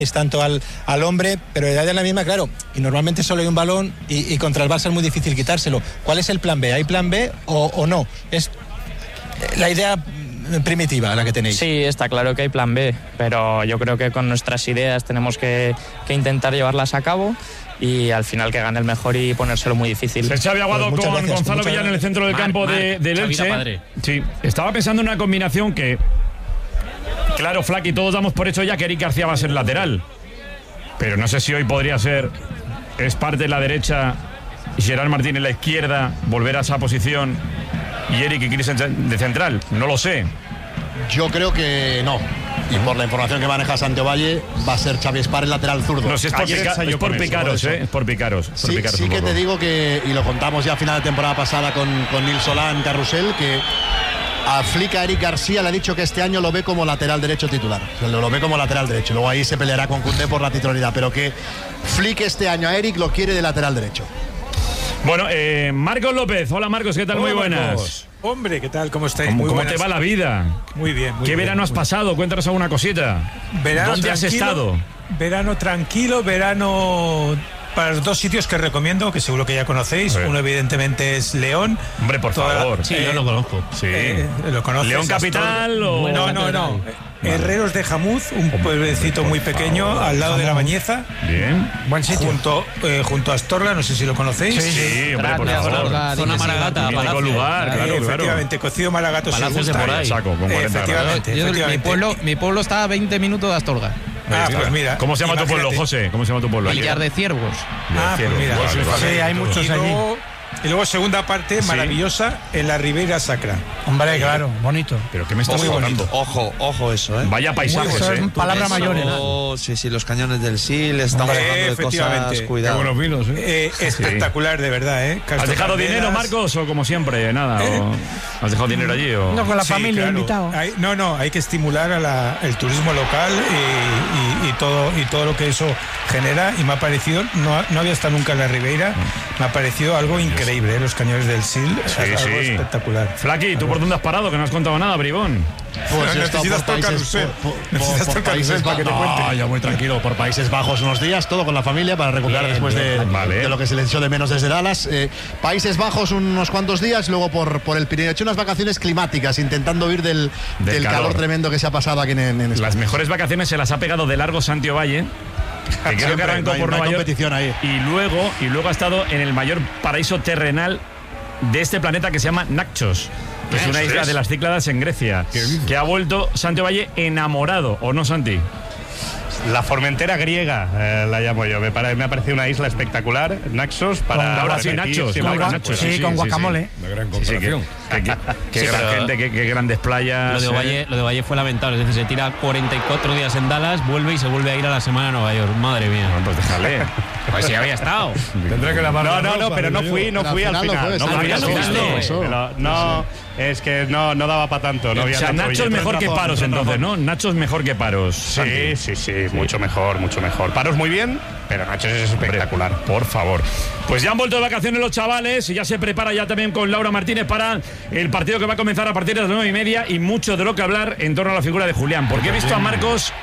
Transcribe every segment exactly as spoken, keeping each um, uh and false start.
es tanto al, al hombre, pero la idea es la misma, claro, y normalmente solo hay un balón y, y contra el Barça es muy difícil quitárselo. ¿Cuál es el plan B? ¿Hay plan B o, o no? Es la idea primitiva la que tenéis. Sí, está claro que hay plan B, pero yo creo que con nuestras ideas tenemos que, que intentar llevarlas a cabo y al final que gane el mejor y ponérselo muy difícil. El Xavi Aguado pues con gracias, Gonzalo Villar en el centro del Mar, campo Mar, de, del Elche. Sí, estaba pensando en una combinación que... Claro, Flaky, todos damos por hecho ya que Eric García va a ser lateral. Pero no sé si hoy podría ser Esparte en la derecha y Gerard Martín en la izquierda, volver a esa posición y Eric y Christensen de central. No lo sé. Yo creo que no. Y por la información que maneja Santiago Valle, va a ser Xavi Espar el lateral zurdo. No, si es por, pica, es por picaros, ¿eh? Es por picaros. Por sí, picaros sí que poco. Te digo que, y lo contamos ya a final de temporada pasada con, con Nils Solán Carrusel, que a Flick, a Eric García le ha dicho que este año lo ve como lateral derecho titular. O sea, lo, lo ve como lateral derecho. Luego ahí se peleará con Koundé por la titularidad. Pero que Flick este año a Eric lo quiere de lateral derecho. Bueno, eh, Marcos López. Hola, Marcos, ¿qué tal? Hola, muy buenas. Marcos. Hombre, ¿qué tal? ¿Cómo estáis? ¿Cómo, muy ¿cómo buenas. te va la vida? Muy bien, muy ¿Qué bien, verano has bien. pasado? Cuéntanos alguna cosita. Verano ¿Dónde has estado? Verano tranquilo, verano para los dos sitios que recomiendo, que seguro que ya conocéis. Uno evidentemente es León. Hombre, por Toda, favor. Sí, eh, yo lo conozco. Sí. Eh, ¿Lo conoces? ¿León capital o...? No, no, no. Herreros de Jamuz, un pueblecito muy pequeño favor, al lado de La Bañeza. Bien. Buen sitio. Junto, eh, junto a Astorga, no sé si lo conocéis. Sí, sí, hombre, por favor. Astorga, zona Maragata, Mítico lugar, Eh, claro, efectivamente, claro. cocido Maragato. Palacios si de gusta. por ahí. Saco, con cuarenta Efectivamente, Yo, efectivamente. mi, pueblo, mi pueblo está a veinte minutos de Astorga. Ah, pues mira. ¿Cómo se llama tu imagínate. pueblo, José? ¿Cómo se llama tu pueblo? Villar de Ciervos. Ah, pues mira. Vale, vale. Sí, hay muchos allí. allí. Y luego segunda parte Sí. maravillosa en la Ribeira Sacra. Hombre, claro, bonito. ¿Pero qué me estás Muy contando? Ojo, ojo eso, ¿eh? Vaya paisajes, Eso ¿eh? es palabra Eso, mayores. Sí, sí, los cañones del Sil, estamos Hombre, hablando de cosas, efectivamente. cuidado. Qué buenos vinos, ¿eh? Eh, espectacular, de verdad, ¿eh? ¿Has dejado dinero, Marcos, o como siempre, nada? ¿Eh? O ¿Has dejado dinero allí o...? No, con la Sí, familia claro. invitado. Hay- no, no, hay que estimular a la- el turismo local y, y- y todo y todo lo que eso genera. Y me ha parecido, no, no había estado nunca en la Ribeira, me ha parecido algo increíble, ¿eh? Los cañones del Sil, Sí, algo sí. espectacular. Flaky, ¿tú por dónde has parado? Que no has contado nada, bribón. Pues yo he estado necesitas por todo el países, carrusel. por, por- Necesitas todo por el carrusel países para que te Bajos. cuente. No, yo muy tranquilo, por Países Bajos unos días, todo con la familia para recuperar Bien, después de, bien, vale. de lo que se le echó de menos desde Dallas. Eh, Países Bajos unos cuantos días, luego por, por el Pirineo. He hecho unas vacaciones climáticas, intentando huir del, Del del calor. calor tremendo que se ha pasado aquí en, en España. Las mejores vacaciones se las ha pegado de largo Santiago Valle, que creo que Siempre, arrancó no hay- por no hay Nueva York. competición ahí. Y luego, y luego ha estado en el mayor paraíso terrenal de este planeta que se llama Naxos, que es una isla de las Cícladas en Grecia, que ha vuelto Santiago Valle enamorado, ¿o no, Santi? La Formentera griega, eh, la llamo yo. Me, pare- me ha parecido una isla espectacular, Naxos, para... Ahora sí, repetir, Nachos, sí, con para- gua- Nachos, Sí, con guacamole. Sí, sí, que- que- que- Qué Sí, gran pero- gente, qué, qué grandes playas. Lo de, eh. Valle, lo de Valle fue lamentable. Es decir, se tira cuarenta y cuatro días en Dallas, vuelve y se vuelve a ir a la semana a Nueva York. Madre mía. Bueno, pues déjale. Pues si había estado. Tendré que lavar No, no, no, pero no fui, no Al fui al final no final. fue, No al fui final al no final. fuiste. Eso. Pero no, es que no, no daba para tanto. No O había sea, tanto Nacho es billete. mejor que razón, Paros tienes entonces, razón. ¿no? Nacho es mejor que Paros. Sí, Santi. sí, sí, mucho mejor, mucho mejor. Paros muy bien, pero Nachos es espectacular. Por favor. Pues ya han vuelto de vacaciones los chavales y ya se prepara ya también con Laura Martínez para el partido que va a comenzar a partir de las nueve y media y mucho de lo que hablar en torno a la figura de Julián. Porque he visto a Marcos,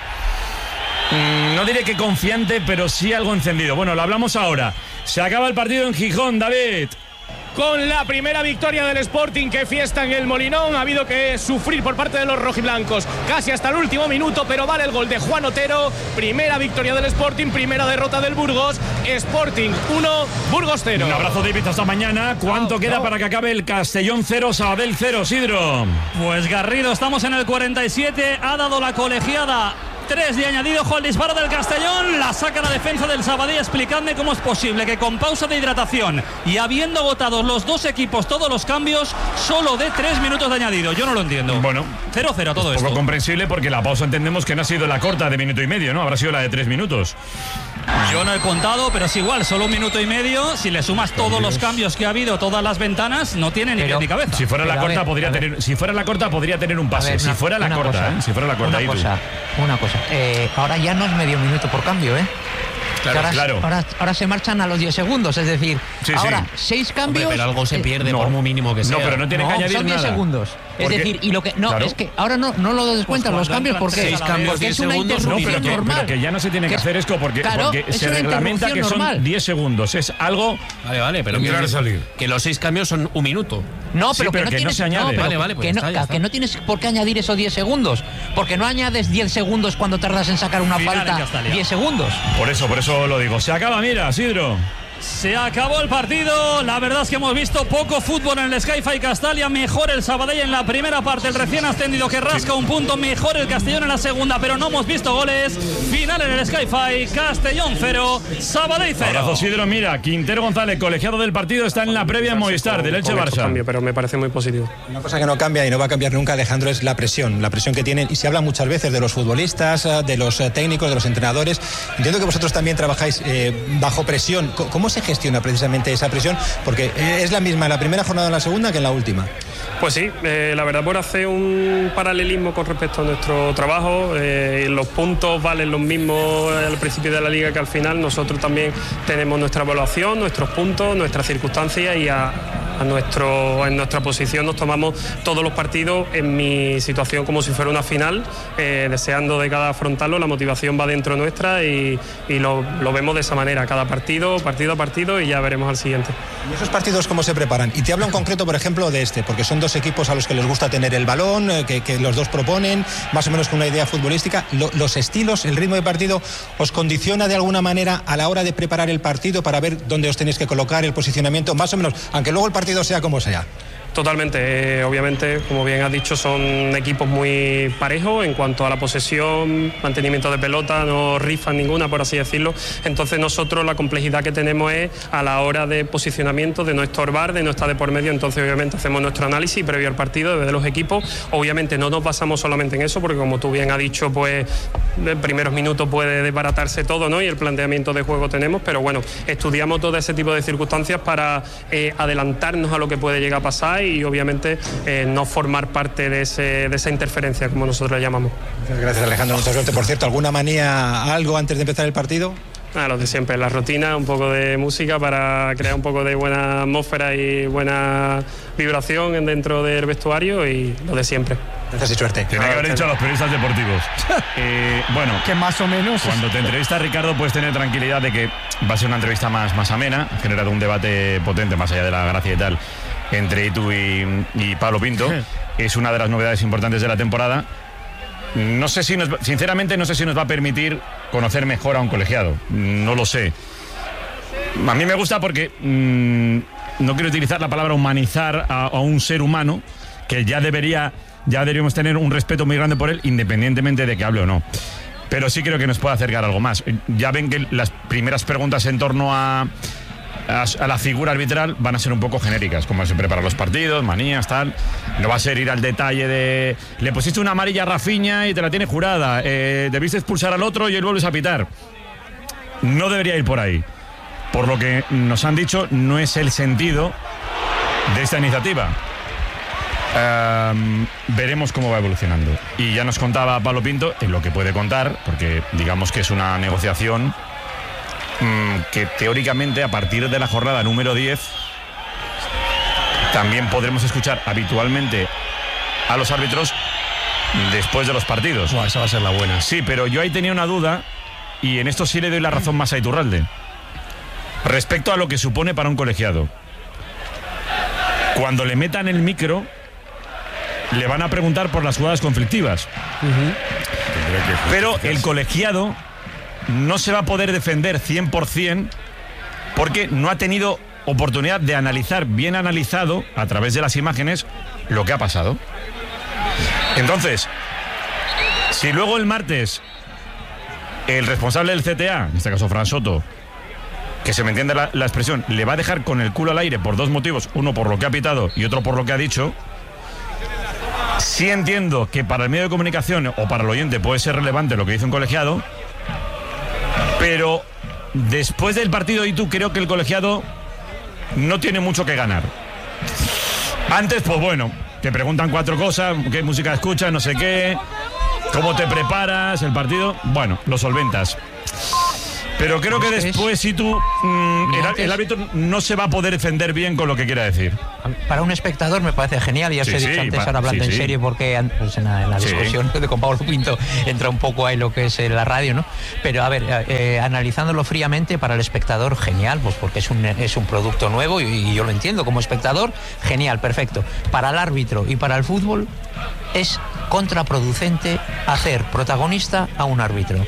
mmm, no diré que confiante, pero sí algo encendido. Bueno, lo hablamos ahora. Se acaba el partido en Gijón, David. Con la primera victoria del Sporting, que fiesta en el Molinón. Ha habido que sufrir por parte de los rojiblancos casi hasta el último minuto, pero vale el gol de Juan Otero. Primera victoria del Sporting, primera derrota del Burgos. Sporting uno, Burgos cero. Un abrazo, David, hasta mañana. ¿Cuánto Chao, queda chao. para que acabe el Castellón cero, Sabadell cero, Sidro? Pues Garrido, estamos en el cuarenta y siete, ha dado la colegiada tres de añadido, ojo al disparo del Castellón, la saca la defensa del Sabadell. Explicadme cómo es posible que con pausa de hidratación y habiendo agotado los dos equipos todos los cambios, solo de tres minutos de añadido. Yo no lo entiendo. Bueno, cero cero todo poco esto. comprensible porque la pausa entendemos que no ha sido la corta de minuto y medio, ¿no? Habrá sido la de tres minutos. Yo no he contado, pero es igual, solo un minuto y medio. Si le sumas todos los cambios que ha habido, todas las ventanas, no tiene ni, Pero- ni cabeza. Si fuera la Pero a corta ver, podría a ver. tener, si fuera la corta podría tener un pase. A ver, si una- fuera la una corta, cosa, ¿eh? Si fuera la corta. Una ahí tú. cosa, una cosa. Eh, ahora ya no es medio minuto por cambio, ¿eh? Claro, ahora, claro. Ahora, ahora se marchan a los diez segundos, es decir, Sí, ahora sí. seis cambios. Hombre, pero algo se eh, pierde no. por muy mínimo que sea. No, pero no tiene no, que añadir son diez nada. segundos. Es decir, y lo que no, claro. es que ahora no, no lo descuentan pues los cambios porque, seis cambios, porque es una segundos, interrupción no, pero que, normal. Pero que ya no se tiene que, que hacer esto porque, claro, porque se reglamenta que son normal. diez segundos. Es algo. Vale, vale, pero que, salir. que los seis cambios son un minuto. No, pero, sí, pero que, no, que tienes, no se añade. No, vale, vale, pues que, no, está, ya está. que no tienes por qué añadir esos diez segundos. Porque no añades diez segundos cuando tardas en sacar una Final falta diez segundos. Por eso, por eso lo digo. Se acaba, mira, Sidro. Se acabó el partido, la verdad es que hemos visto poco fútbol en el Sky-Fi Castalia, mejor el Sabadell en la primera parte, el recién ascendido que rasca un punto, mejor el Castellón en la segunda, pero no hemos visto goles. Final en el Sky-Fi, Castellón cero, Sabadell cero. Abrazo, Sidro. Mira, Quintero González, colegiado del partido, está en la previa en Movistar, del Elche Barça. Cambio, pero me parece muy positivo. Una cosa que no cambia y no va a cambiar nunca, Alejandro, es la presión, la presión que tienen, y se habla muchas veces de los futbolistas, de los técnicos, de los entrenadores. Entiendo que vosotros también trabajáis eh, bajo presión. ¿Cómo se gestiona precisamente esa presión? Porque es la misma en la primera jornada en la segunda que en la última. Pues sí, eh, la verdad por hacer un paralelismo con respecto a nuestro trabajo, eh, los puntos valen los mismos al principio de la liga que al final. Nosotros también tenemos nuestra evaluación, nuestros puntos, nuestras circunstancias y a, a nuestro, en nuestra posición nos tomamos todos los partidos en mi situación como si fuera una final, eh, deseando de cada afrontarlo, la motivación va dentro nuestra y, y lo, lo vemos de esa manera, cada partido, partido a partido y ya veremos al siguiente. ¿Y esos partidos cómo se preparan? Y te hablo en concreto, por ejemplo, de este, porque son dos equipos a los que les gusta tener el balón, eh, que, que los dos proponen, más o menos con una idea futbolística. Lo, los estilos, el ritmo de partido, ¿os condiciona de alguna manera a la hora de preparar el partido para ver dónde os tenéis que colocar, el posicionamiento, más o menos, aunque luego el partido sea como sea? Totalmente, eh, obviamente, como bien has dicho, son equipos muy parejos en cuanto a la posesión, mantenimiento de pelota, no rifan ninguna, por así decirlo. Entonces nosotros la complejidad que tenemos es a la hora de posicionamiento, de no estorbar, de no estar de por medio. Entonces obviamente hacemos nuestro análisis previo al partido de los equipos. Obviamente no nos basamos solamente en eso, porque como tú bien has dicho, pues en primeros minutos puede desbaratarse todo, ¿no? Y el planteamiento de juego tenemos, pero bueno, estudiamos todo ese tipo de circunstancias para eh, adelantarnos a lo que puede llegar a pasar y obviamente eh, no formar parte de, ese, de esa interferencia, como nosotros la llamamos. Muchas gracias, Alejandro, mucha suerte. Por cierto, ¿alguna manía, algo antes de empezar el partido? Ah, lo de siempre, la rutina, un poco de música para crear un poco de buena atmósfera y buena vibración dentro del vestuario y lo de siempre. Gracias y suerte. Tiene que haber dicho a los periodistas deportivos. eh, bueno, que más o menos. Cuando te entrevista Ricardo, puedes tener tranquilidad de que va a ser una entrevista más, más amena, ha generado un debate potente, más allá de la gracia y tal, entre Itu y, y Pablo Pinto. Es una de las novedades importantes de la temporada. No sé si nos, sinceramente no sé si nos va a permitir conocer mejor a un colegiado. No lo sé. A mí me gusta porque mmm, no quiero utilizar la palabra humanizar a, a un ser humano que ya debería, ya deberíamos tener un respeto muy grande por él, independientemente de que hable o no. Pero sí creo que nos puede acercar algo más. Ya ven que las primeras preguntas en torno a A, a la figura arbitral van a ser un poco genéricas, como se preparan los partidos, manías, tal. No va a ser ir al detalle de le pusiste una amarilla a Rafinha y te la tiene jurada, eh, debiste expulsar al otro y él vuelves a pitar. No debería ir por ahí. Por lo que nos han dicho, no es el sentido de esta iniciativa. Um, veremos cómo va evolucionando. Y ya nos contaba Pablo Pinto en lo que puede contar, porque digamos que es una negociación que teóricamente a partir de la jornada número diez también podremos escuchar habitualmente a los árbitros después de los partidos. Buah, esa va a ser la buena. Sí, pero yo ahí tenía una duda y en esto sí le doy la razón más a Iturralde respecto a lo que supone para un colegiado. Cuando le metan el micro le van a preguntar por las jugadas conflictivas. Uh-huh. Pero el colegiado no se va a poder defender cien por ciento porque no ha tenido oportunidad de analizar, bien analizado, a través de las imágenes, lo que ha pasado. Entonces, si luego el martes el responsable del C T A, en este caso Fran Soto, que se me entiende la, la expresión, le va a dejar con el culo al aire por dos motivos, uno por lo que ha pitado y otro por lo que ha dicho, sí entiendo que para el medio de comunicación o para el oyente puede ser relevante lo que dice un colegiado. Pero después del partido de Itu creo que el colegiado no tiene mucho que ganar. Antes, pues bueno, te preguntan cuatro cosas, qué música escuchas, no sé qué, cómo te preparas, el partido, bueno, lo solventas. Pero creo que después, si tú. Mmm, el, el árbitro no se va a poder defender bien con lo que quiera decir. Para un espectador me parece genial, ya os sí, he dicho sí, antes, pa, ahora hablando sí, en sí. serio, porque pues, en la, en la discusión sí. de con Pablo Pinto entra un poco ahí lo que es la radio, ¿no? Pero a ver, eh, analizándolo fríamente, para el espectador, genial, pues porque es un, es un producto nuevo y, y yo lo entiendo como espectador, genial, perfecto. Para el árbitro y para el fútbol es contraproducente hacer protagonista a un árbitro.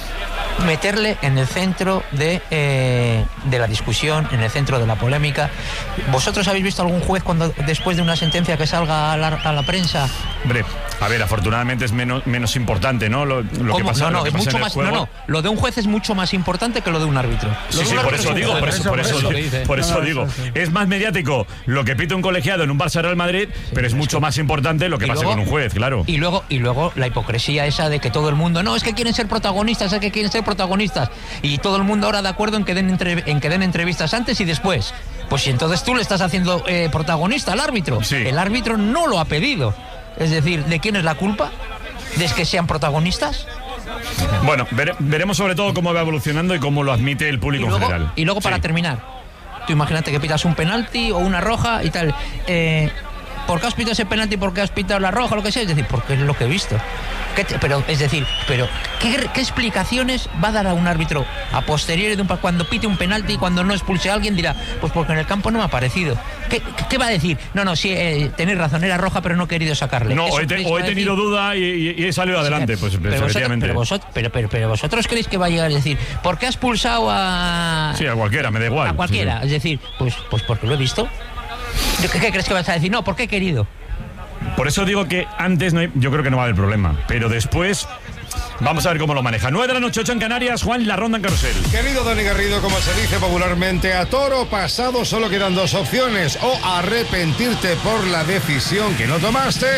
Meterle en el centro de, eh, de la discusión, en el centro de la polémica. ¿Vosotros habéis visto algún juez cuando después de una sentencia que salga a la, a la prensa? Hombre, a ver, afortunadamente es menos, menos importante, ¿no? Lo, lo que pasa, no, no, lo que es pasa mucho en el más, juego. no, no, lo de un juez es mucho más importante que lo de un árbitro. Sí, sí, por eso digo, por eso, por eso, por eso digo. Es más mediático lo que pita un colegiado en un Barça Real Madrid, pero es mucho más importante lo que pasa con un juez, claro. Y luego, y luego la hipocresía esa de que todo el mundo, no, es que quieren ser protagonistas, es que quieren ser protagonistas. Y todo el mundo ahora de acuerdo en que den, entre, en que den entrevistas antes y después. Pues si entonces tú le estás haciendo eh, protagonista al árbitro. Sí. El árbitro no lo ha pedido. Es decir, ¿de quién es la culpa? ¿De que sean protagonistas? Bueno, vere, veremos sobre todo cómo va evolucionando y cómo lo admite el público y luego, en general. Y luego para sí. terminar, tú imagínate que pitas un penalti o una roja y tal. Eh, ¿Por qué has pitado ese penalti? ¿Por qué has pitado la roja? Lo que sea. Es decir, porque es lo que he visto. ¿Qué te, pero, es decir, pero ¿qué, ¿qué explicaciones va a dar a un árbitro a posteriori de un, cuando pite un penalti y cuando no expulse a alguien? Dirá, pues porque en el campo no me ha parecido. ¿Qué, qué va a decir? No, no, sí, eh, tenéis razón, era roja, pero no he querido sacarle. No, o he, te, o he tenido duda y, y, y he salido adelante, sí, pues pero efectivamente. Vosotros, pero, vosotros, pero, pero, pero vosotros creéis que va a llegar a decir, ¿por qué has expulsado a...? Sí, a cualquiera, me da igual. A cualquiera, sí, sí. Es decir, pues, pues porque lo he visto. ¿Qué, ¿Qué crees que vas a decir? No, porque he querido. Por eso digo que antes no hay, yo creo que no va a haber problema, pero después vamos a ver cómo lo maneja. nueve de la noche, ocho en Canarias. Juan, la ronda en carrusel. Querido Dani Garrido, como se dice popularmente, a toro pasado solo quedan dos opciones: o arrepentirte por la decisión que no tomaste,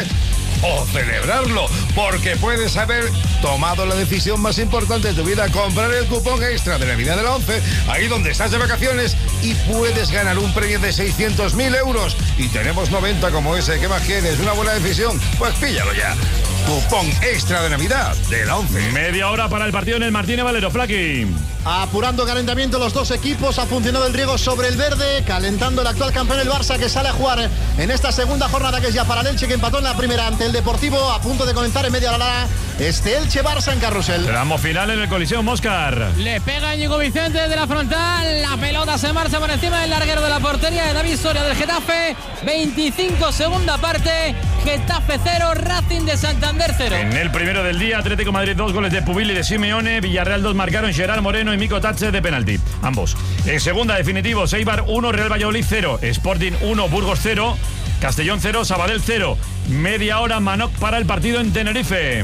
o celebrarlo, porque puedes haber tomado la decisión más importante de tu vida, comprar el cupón extra de Navidad de la once, ahí donde estás de vacaciones, y puedes ganar un premio de seiscientos mil euros. Y tenemos noventa como ese. ¿Qué más quieres? ¿Una buena decisión? Pues píllalo ya. Cupón extra de Navidad de la once. Media hora para el partido en el Martínez Valero. Flaqui. Apurando calentamiento los dos equipos, ha funcionado el riego sobre el verde, calentando el actual campeón el Barça, que sale a jugar en esta segunda jornada, que es ya para el Elche, que empató en la primera ante el Deportivo, a punto de comenzar en media hora este Elche-Barça en carrusel. Tramo final en el Coliseo Móscar. Le pega Íñigo Vicente de la frontal, la pelota se marcha por encima del larguero de la portería de David Soria del Getafe. veinticinco segunda parte, Getafe cero, Racing de Santander cero. En el primero del día, Atlético Madrid dos goles de Pubil y de Simeone, Villarreal dos marcaron Gerard Moreno y Mico Tatche de penalti, ambos. En segunda, definitivo, Eibar uno, Real Valladolid cero, Sporting uno, Burgos cero, Castellón cero, Sabadell cero. Media hora Manoc para el partido en Tenerife.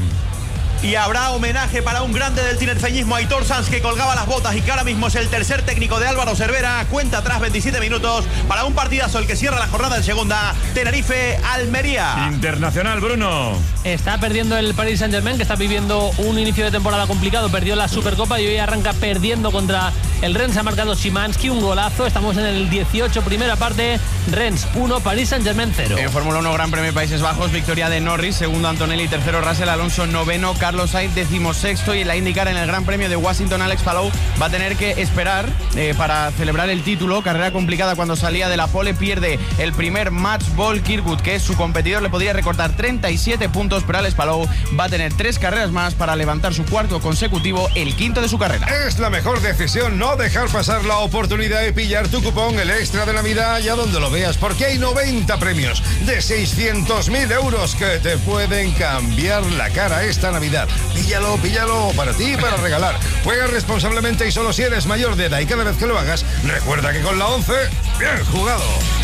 Y habrá homenaje para un grande del tinerfeñismo, Aitor Sanz, que colgaba las botas y que ahora mismo es el tercer técnico de Álvaro Cervera. Cuenta atrás veintisiete minutos para un partidazo el que cierra la jornada en segunda. Tenerife-Almería. Internacional, Bruno. Está perdiendo el Paris Saint-Germain, que está viviendo un inicio de temporada complicado. Perdió la Supercopa y hoy arranca perdiendo contra el Rennes. Ha marcado Szymanski, un golazo. Estamos en el dieciocho, primera parte. Rennes uno, Paris Saint-Germain cero. En Fórmula uno, Gran Premio de Países Bajos, victoria de Norris, segundo Antonelli, tercero Russell, Alonso noveno, Carlos Sainz decimosexto, y la IndyCar en el Gran Premio de Washington, Alex Palou va a tener que esperar eh, para celebrar el título. Carrera complicada cuando salía de la pole, pierde el primer match ball. Kirkwood, que es su competidor, le podría recortar treinta y siete puntos, pero Alex Palou va a tener tres carreras más para levantar su cuarto consecutivo, el quinto de su carrera. Es la mejor decisión no dejar pasar la oportunidad de pillar tu cupón, el extra de Navidad, allá donde lo veas, porque hay noventa premios de seiscientos mil euros que te pueden cambiar la cara esta Navidad. Píllalo, píllalo, para ti y para regalar. Juega responsablemente y solo si eres mayor de edad, y cada vez que lo hagas, recuerda que con la once, bien jugado.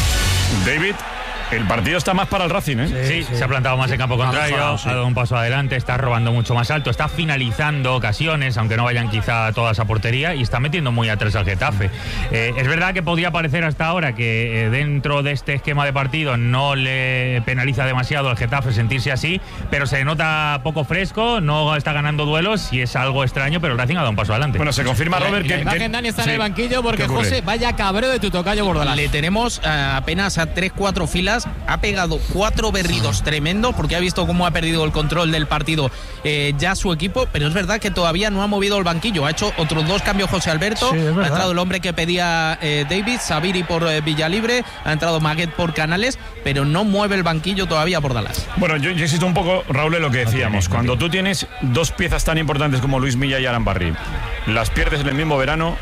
David, el partido está más para el Racing, ¿eh? Sí, sí, sí. Se ha plantado más en campo contrario, mejorado, sí. ha dado un paso adelante, está robando mucho más alto, está finalizando ocasiones, aunque no vayan quizá todas a portería, y está metiendo muy atrás al Getafe. Eh, es verdad que podría parecer hasta ahora que eh, dentro de este esquema de partido no le penaliza demasiado al Getafe sentirse así, pero se nota poco fresco, no está ganando duelos y es algo extraño, pero el Racing ha dado un paso adelante. Bueno, se confirma, la, Robert, la que... imagen, que, Dani, está sí. en el banquillo porque, José, vaya cabreo de tu tocayo Bordalás. Le tenemos uh, apenas a tres cuatro filas Dallas, ha pegado cuatro berridos tremendos porque ha visto cómo ha perdido el control del partido eh, ya su equipo, pero es verdad que todavía no ha movido el banquillo. Ha hecho otros dos cambios José Alberto. Sí, ha entrado el hombre que pedía eh, David, Sabiri por eh, Villalibre, ha entrado Maguet por Canales, pero no mueve el banquillo todavía por Dallas. Bueno, yo, yo insisto un poco, Raúl, en lo que decíamos. Cuando tú tienes dos piezas tan importantes como Luis Milla y Aran Barry, las pierdes en el mismo verano,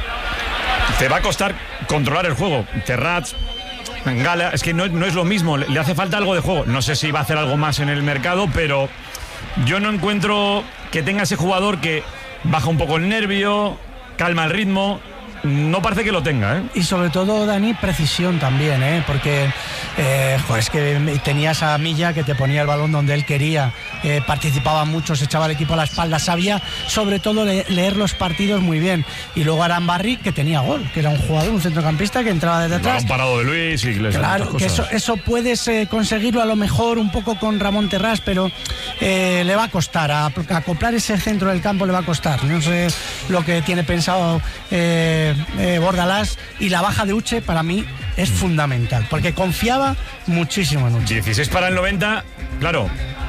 te va a costar controlar el juego. Terrats, Gala, es que no, no es lo mismo, le hace falta algo de juego. No sé si va a hacer algo más en el mercado, pero yo no encuentro que tenga ese jugador que baja un poco el nervio, calma el ritmo. No parece que lo tenga, ¿eh? Y sobre todo, Dani, precisión también, ¿eh? Porque eh, joder, es que tenías a Milla que te ponía el balón donde él quería, eh, participaba mucho, se echaba el equipo a la espalda, sabía sobre todo le, leer los partidos muy bien. Y luego Aran Barry, que tenía gol, que era un jugador, un centrocampista que entraba desde atrás. Un parado de Luis y claro, que eso, eso puedes eh, conseguirlo a lo mejor un poco con Ramón Terrás, pero eh, le va a costar, a, a acoplar ese centro del campo le va a costar. No sé lo que tiene pensado eh, Eh, Bordalás, y la baja de Uche para mí es fundamental porque confiaba muchísimo en Uche. dieciséis para el noventa, claro.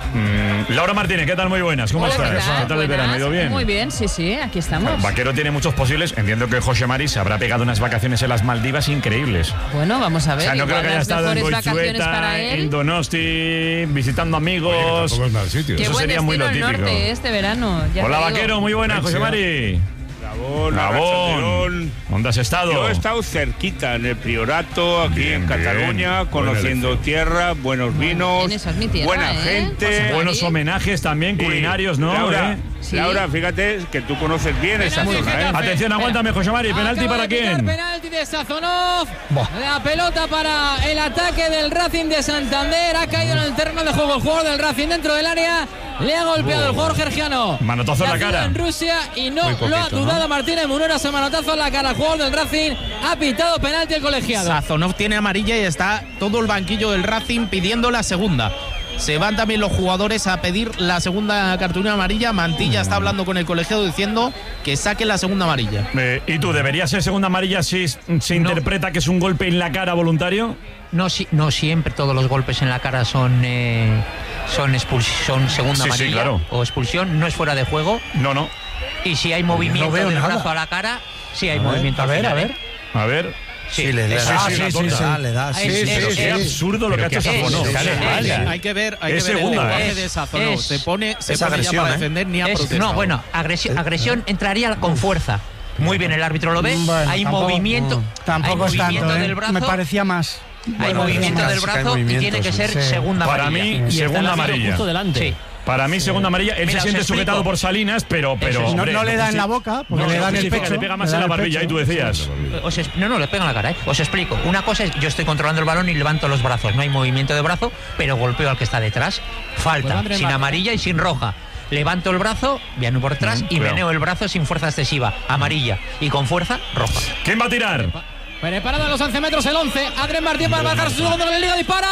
Mm, Laura Martínez, ¿qué tal? Muy buenas, ¿cómo Hola, estás? ¿qué tal? ¿Qué tal el verano? ¿Ha ido bien? Muy bien, sí, sí, aquí estamos. Bueno, Vaquero tiene muchos posibles. Entiendo que José Mari se habrá pegado unas vacaciones en las Maldivas increíbles. Bueno, vamos a ver. O sea, no creo que haya estado en Goizueta, en Donosti, visitando amigos. Oye, tampoco es mal sitio. Qué Eso buen sería muy lo típico. norte este verano. Ya Hola, te digo. Vaquero, muy buena, José Mari. Gabón, Gabón. ¿Dónde has estado? Yo he estado cerquita, en el Priorato, aquí Bien, en Cataluña, bien. conociendo Buena tierra, buenos vinos, En esa es mi tierra, buena ¿eh? gente. Buenos homenajes también, Sí. culinarios, ¿no? Laura, ¿Eh? Sí. Laura, fíjate que tú conoces bien esa Penalti, zona, ¿eh? Getafe. Atención, aguántame, José Mari. ¿Penalti Acaba para de pitar quién? Penalti de Sazonov. La pelota para el ataque del Racing de Santander. Ha caído en el terreno de juego el jugador del Racing dentro del área. Le ha golpeado el jugador georgiano. Manotazo en la Nacido cara. en Rusia y no Muy poquito, lo ha dudado ¿no? Martínez Munera. Ese manotazo en la cara al jugador del Racing. Ha pitado penalti el colegiado. Sazonov tiene amarilla y está todo el banquillo del Racing pidiendo la segunda. Se van también los jugadores a pedir la segunda cartulina amarilla. Mantilla está hablando con el colegiado diciendo que saque la segunda amarilla. Eh, ¿Y tú, debería ser segunda amarilla si se interpreta que es un golpe en la cara voluntario? No, si, no siempre todos los golpes en la cara son eh, son, expulsión, son segunda Sí, sí, amarilla claro. o expulsión, no es fuera de juego. No, no. Y si hay movimiento No veo del nada. brazo a la cara, sí hay A ver, movimiento. a al ver, final, a ¿eh? ver. A ver. Sí, Sí, le da. eso Ah, sí, sí, sí, sí, sí. le da. Sí, Es- sí, es- sí, es- Qué absurdo lo que ha hecho Sazonov. es- Qué es- mala. Hay que ver, hay que Es ver el segunda, lenguaje ¿eh? de Sazonov. Es- Se pone, se es pone ya agresión, para ¿eh? defender ni ha Es- protestado. no, bueno, agresión, agresión entraría con fuerza. Muy bien, el árbitro lo ve. Bueno, hay tampoco- movimiento. Tampoco hay es tanto, movimiento ¿eh? del brazo. Me parecía más. Hay Bueno, movimiento más. del sí que hay brazo y movimiento, tiene que sí. ser Sí. segunda Para amarilla. mí, Y está el segunda árbitro amarilla. justo delante. Sí. Para mí, segunda amarilla. Él Mira, se os siente explico. sujetado por Salinas, pero. pero Eso es. No, hombre, no le da en sí. la boca, porque No, le da en el justifica, pecho. le pega más le en da la en el barbilla, ahí tú pecho. decías. Os es- no, no, le pega en la cara, ¿eh? Os explico. Una cosa es, yo estoy controlando el balón y levanto los brazos. No hay movimiento de brazo, pero golpeo al que está detrás. Falta, Pues Andrés sin Martín. amarilla y sin roja. Levanto el brazo, viene por detrás Mm, y cuidado. meneo el brazo sin fuerza excesiva. Amarilla. Y con fuerza, roja. ¿Quién va a tirar? Preparado a los once metros el once. Andrés Martín para marcar su segundo gol en la liga. Dispara.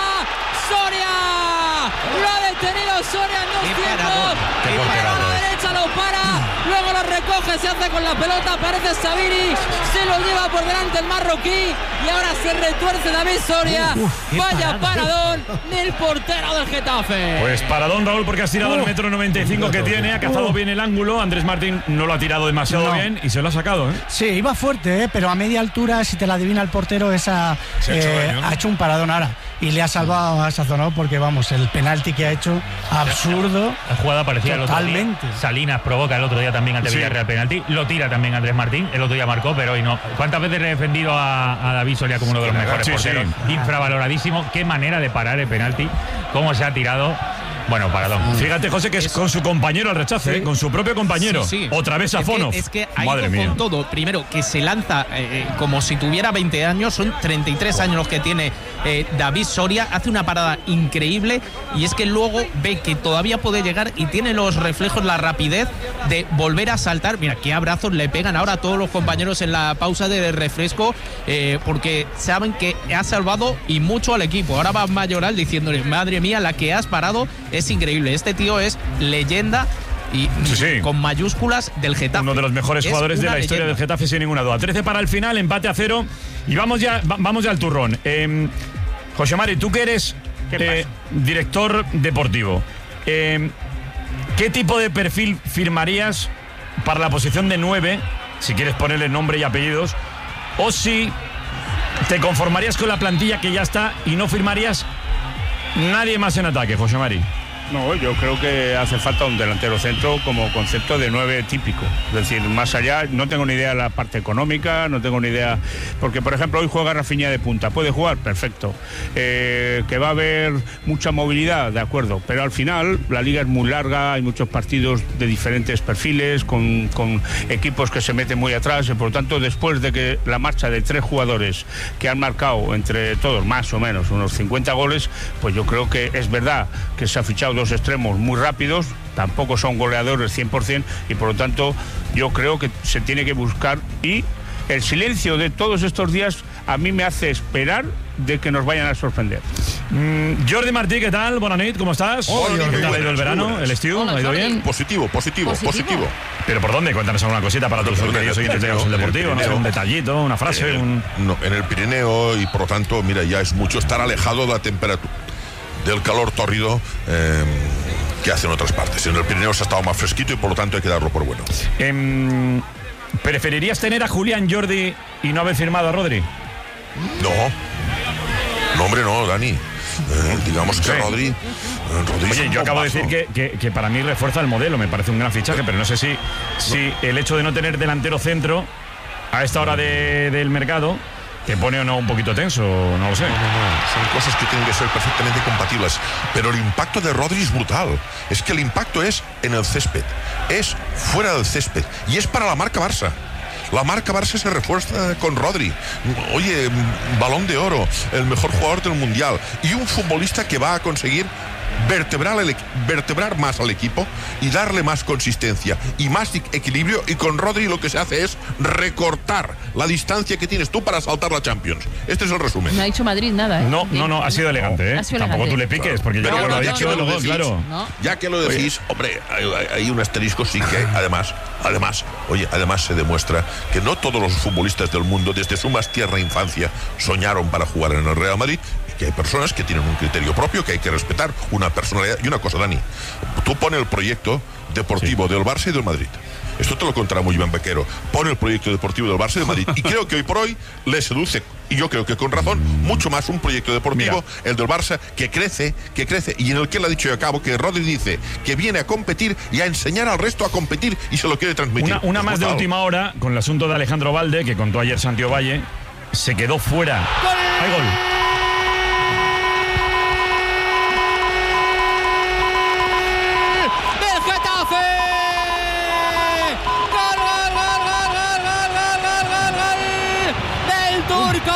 Soria. Lo ha detenido Soria en dos tiempos. Y para la derecha lo para. Luego lo recoge, se hace con la pelota. Aparece Sabiri. Se lo lleva por delante el marroquí. Y ahora se retuerce David Soria. Vaya paradón del portero del Getafe. Pues paradón, Raúl, porque has tirado el metro noventa y cinco que tiene, ha cazado bien el ángulo. Andrés Martín no lo ha tirado demasiado No. bien y se lo ha sacado, ¿eh? Sí, iba fuerte, ¿eh? Pero a media altura, si te la adivina el portero, esa Se ha hecho eh, daño, ¿no? ha hecho un paradón ahora. Y le ha salvado a Sazonov porque, vamos, el penalti que ha hecho, absurdo. La jugada parecía el otro día. Totalmente. Salinas provoca el otro día también ante Sí. Villarreal penalti. Lo tira también Andrés Martín. El otro día marcó, pero hoy no. ¿Cuántas veces he defendido a, a David Soria como uno de los mejores Sí, porteros? sí. Infravaloradísimo. Qué manera de parar el penalti. Cómo se ha tirado. Bueno, paradón. Fíjate, José, que es con su compañero al rechace, ¿eh? Con su propio compañero. Sí, sí. Otra vez Es que- Safonov. Es que, ha Madre ido mía. con todo. Primero, que se lanza eh, eh, como si tuviera veinte años. Son treinta y tres años los que tiene eh, David Soria. Hace una parada increíble. Y es que luego ve que todavía puede llegar y tiene los reflejos, la rapidez de volver a saltar. Mira, qué abrazos le pegan ahora a todos los compañeros en la pausa de refresco. eh, porque saben que ha salvado y mucho al equipo. Ahora va Mayoral diciéndole, madre mía, la que has parado es increíble. Este tío es leyenda y Sí, sí. con mayúsculas del Getafe. Uno de los mejores Es jugadores de una la historia leyenda. del Getafe, sin ninguna duda. trece para el final, empate a cero. Y vamos ya, va- vamos ya al turrón. Eh, José Mari, tú que eres eh, director deportivo, eh, ¿qué tipo de perfil firmarías para la posición de nueve, si quieres ponerle nombre y apellidos, o si te conformarías con la plantilla que ya está y no firmarías nadie más en ataque, José Mari? No, yo creo que hace falta un delantero centro como concepto de nueve típico. Es decir, más allá, no tengo ni idea de la parte económica, no tengo ni idea. Porque, por ejemplo, hoy juega Rafinha de punta. ¿Puede jugar? Perfecto. Eh, que va a haber mucha movilidad, de acuerdo. Pero al final, la liga es muy larga, hay muchos partidos de diferentes perfiles, con, con equipos que se meten muy atrás. Y por lo tanto, después de que la marcha de tres jugadores que han marcado entre todos, más o menos, unos cincuenta goles, pues yo creo que es verdad que se ha fichado dos extremos muy rápidos, tampoco son goleadores cien por ciento, y por lo tanto yo creo que se tiene que buscar, y el silencio de todos estos días a mí me hace esperar de que nos vayan a sorprender. Mm, Jordi Martí, ¿qué tal? Buenas noches, ¿cómo estás? Hola, ¿Qué tal ha ido el verano? buenas. ¿El estío? ¿Ha ido bien? Positivo, positivo, positivo, positivo. ¿Pero por dónde? Cuéntanos alguna cosita para todos los queridos oyentes de El Deportivo, no sé, un detallito, una frase. En el, un... no, en el Pirineo, y por lo tanto, mira, ya es mucho estar alejado de la temperatura, del calor tórrido eh, que hace en otras partes. En el Pirineo se ha estado más fresquito y por lo tanto hay que darlo por bueno. Eh, ¿Preferirías tener a Julián Jordi y no haber firmado a Rodri? No. No, hombre, no, Dani. Eh, digamos que Sí. Rodri, eh, Rodri es Oye, un yo acabo de bombazo. decir que, que, que para mí refuerza el modelo, me parece un gran fichaje, pero no sé si, si el hecho de no tener delantero centro a esta hora de, del mercado te pone o no un poquito tenso, no lo sé. No, no, no. Son cosas que tienen que ser perfectamente compatibles. Pero el impacto de Rodri es brutal. Es que el impacto es en el césped, es fuera del césped, y es para la marca Barça. La marca Barça se refuerza con Rodri. Oye, balón de oro, el mejor jugador del mundial, y un futbolista que va a conseguir vertebrar, el, vertebrar más al equipo y darle más consistencia y más equilibrio. Y con Rodri lo que se hace es recortar la distancia que tienes tú para saltar la Champions. Este es el resumen. No ha dicho Madrid nada, ¿eh? No, no, no, ha sido elegante, ¿eh? Ha sido Tampoco elegante. tú le piques, porque Pero ya bueno, lo ha ya dicho que lo luego, decís, claro. ¿no? Ya que lo decís, hombre, hay, hay un asterisco, sí que además, además, oye, además se demuestra que no todos los futbolistas del mundo desde su más tierna infancia soñaron para jugar en el Real Madrid, y que hay personas que tienen un criterio propio que hay que respetar, una personalidad. Y una cosa, Dani, tú pones el proyecto deportivo sí. del Barça y del Madrid. Esto te lo contará muy bien Bequero. Pone el proyecto deportivo del Barça y del Madrid. Y creo que hoy por hoy le seduce, y yo creo que con razón, mucho más un proyecto deportivo, Mira. el del Barça, que crece, que crece, y en el que él ha dicho, y acabo, que Rodri dice que viene a competir y a enseñar al resto a competir, y se lo quiere transmitir. Una, una Es más de brutal. última hora, con el asunto de Alejandro Valde, que contó ayer Santiago Valle, se quedó fuera. ¡Gol! Hay gol. ¡Del Getafe! ¡Gol, gol, gol, gol, gol, gol, gol, gol, gol! ¡Del turco!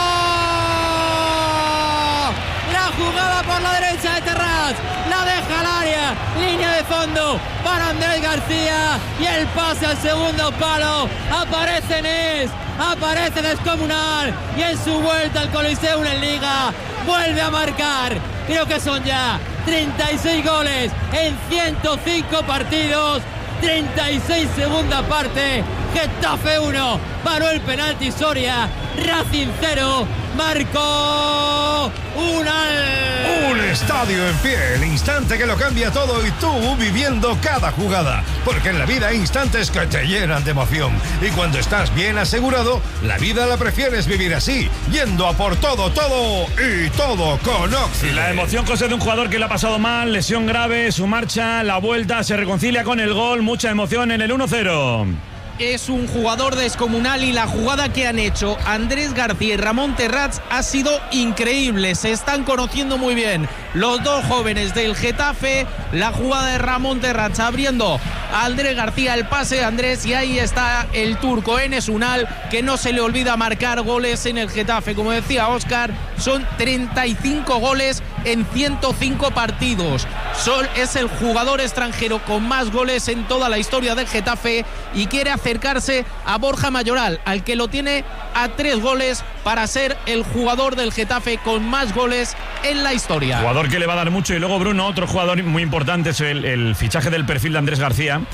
La jugada por la derecha de Terraz, la deja al área, línea de fondo para Andrés García, y el pase al segundo palo. Aparece Nes, aparece Descomunal, y en su vuelta al Coliseo en Liga vuelve a marcar. Creo que son ya treinta y seis goles en ciento cinco partidos. treinta y seis segunda parte. Getafe uno, paró el penalti Soria. Racing cero, marcó Unal. Un estadio en pie, el instante que lo cambia todo, y tú viviendo cada jugada. Porque en la vida hay instantes que te llenan de emoción. Y cuando estás bien asegurado, la vida la prefieres vivir así, yendo a por todo, todo y todo con Oxy. La emoción, José, de un jugador que le ha pasado mal, lesión grave, su marcha, la vuelta, se reconcilia con el gol, mucha emoción en el uno cero. Es un jugador descomunal, y la jugada que han hecho Andrés García y Ramón Terraz ha sido increíble. Se están conociendo muy bien los dos jóvenes del Getafe. La jugada de Ramón Terraz abriendo a Andrés García, el pase de Andrés, y ahí está el turco Enes Unal, que no se le olvida marcar goles en el Getafe. Como decía Óscar, son treinta y cinco goles en ciento cinco partidos. Sol es el jugador extranjero con más goles en toda la historia del Getafe, y quiere acercarse a Borja Mayoral, al que lo tiene a tres goles para ser el jugador del Getafe con más goles en la historia. Jugador que le va a dar mucho. Y luego, Bruno, otro jugador muy importante es el, el fichaje del perfil de Andrés García,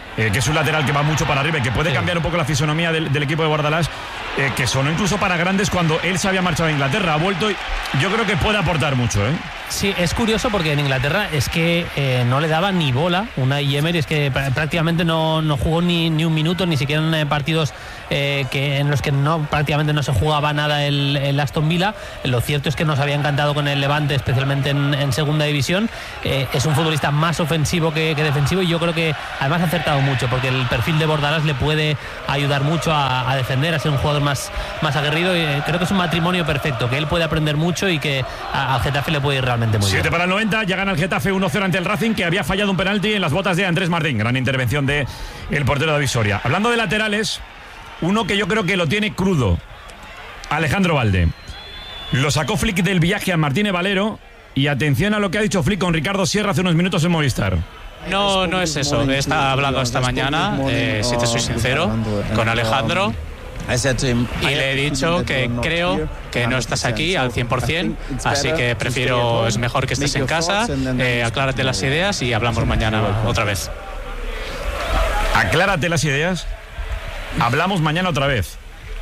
eh, que es un lateral que va mucho para arriba y que puede sí. cambiar un poco la fisonomía del, del equipo de Bordalás, eh, que sonó incluso para grandes cuando él se había marchado a Inglaterra, ha vuelto y yo creo que puede aportar mucho, ¿eh? Sí, es curioso porque en Inglaterra es que eh, no le daba ni bola Unai Emery, es que prácticamente no, no jugó ni, ni un minuto, ni siquiera en partidos eh, que, en los que no prácticamente no se jugaba nada el, el Aston Villa. Lo cierto es que nos había encantado con el Levante, especialmente en, en segunda división. Eh, es un futbolista más ofensivo que, que defensivo y yo creo que además ha acertado mucho porque el perfil de Bordalás le puede ayudar mucho a, a defender, a ser un jugador más, más aguerrido y eh, creo que es un matrimonio perfecto, que él puede aprender mucho y que a, al Getafe le puede ir realmente muy siete bien. para el noventa, ya gana el Getafe uno cero ante el Racing, que había fallado un penalti en las botas de Andrés Martín. Gran intervención de el portero David Soria. Hablando de laterales, uno que yo creo que lo tiene crudo, Alejandro Balde. Lo sacó Flick del viaje a Martínez Valero y atención a lo que ha dicho Flick con Ricardo Sierra hace unos minutos en Movistar. No, no es eso. He hablado esta mañana, eh, si te soy sincero, con Alejandro. Y le he dicho que creo que no estás aquí al cien por cien, así que prefiero, es mejor que estés en casa, eh, aclárate las ideas y hablamos mañana otra vez. Aclárate las ideas, hablamos mañana otra vez.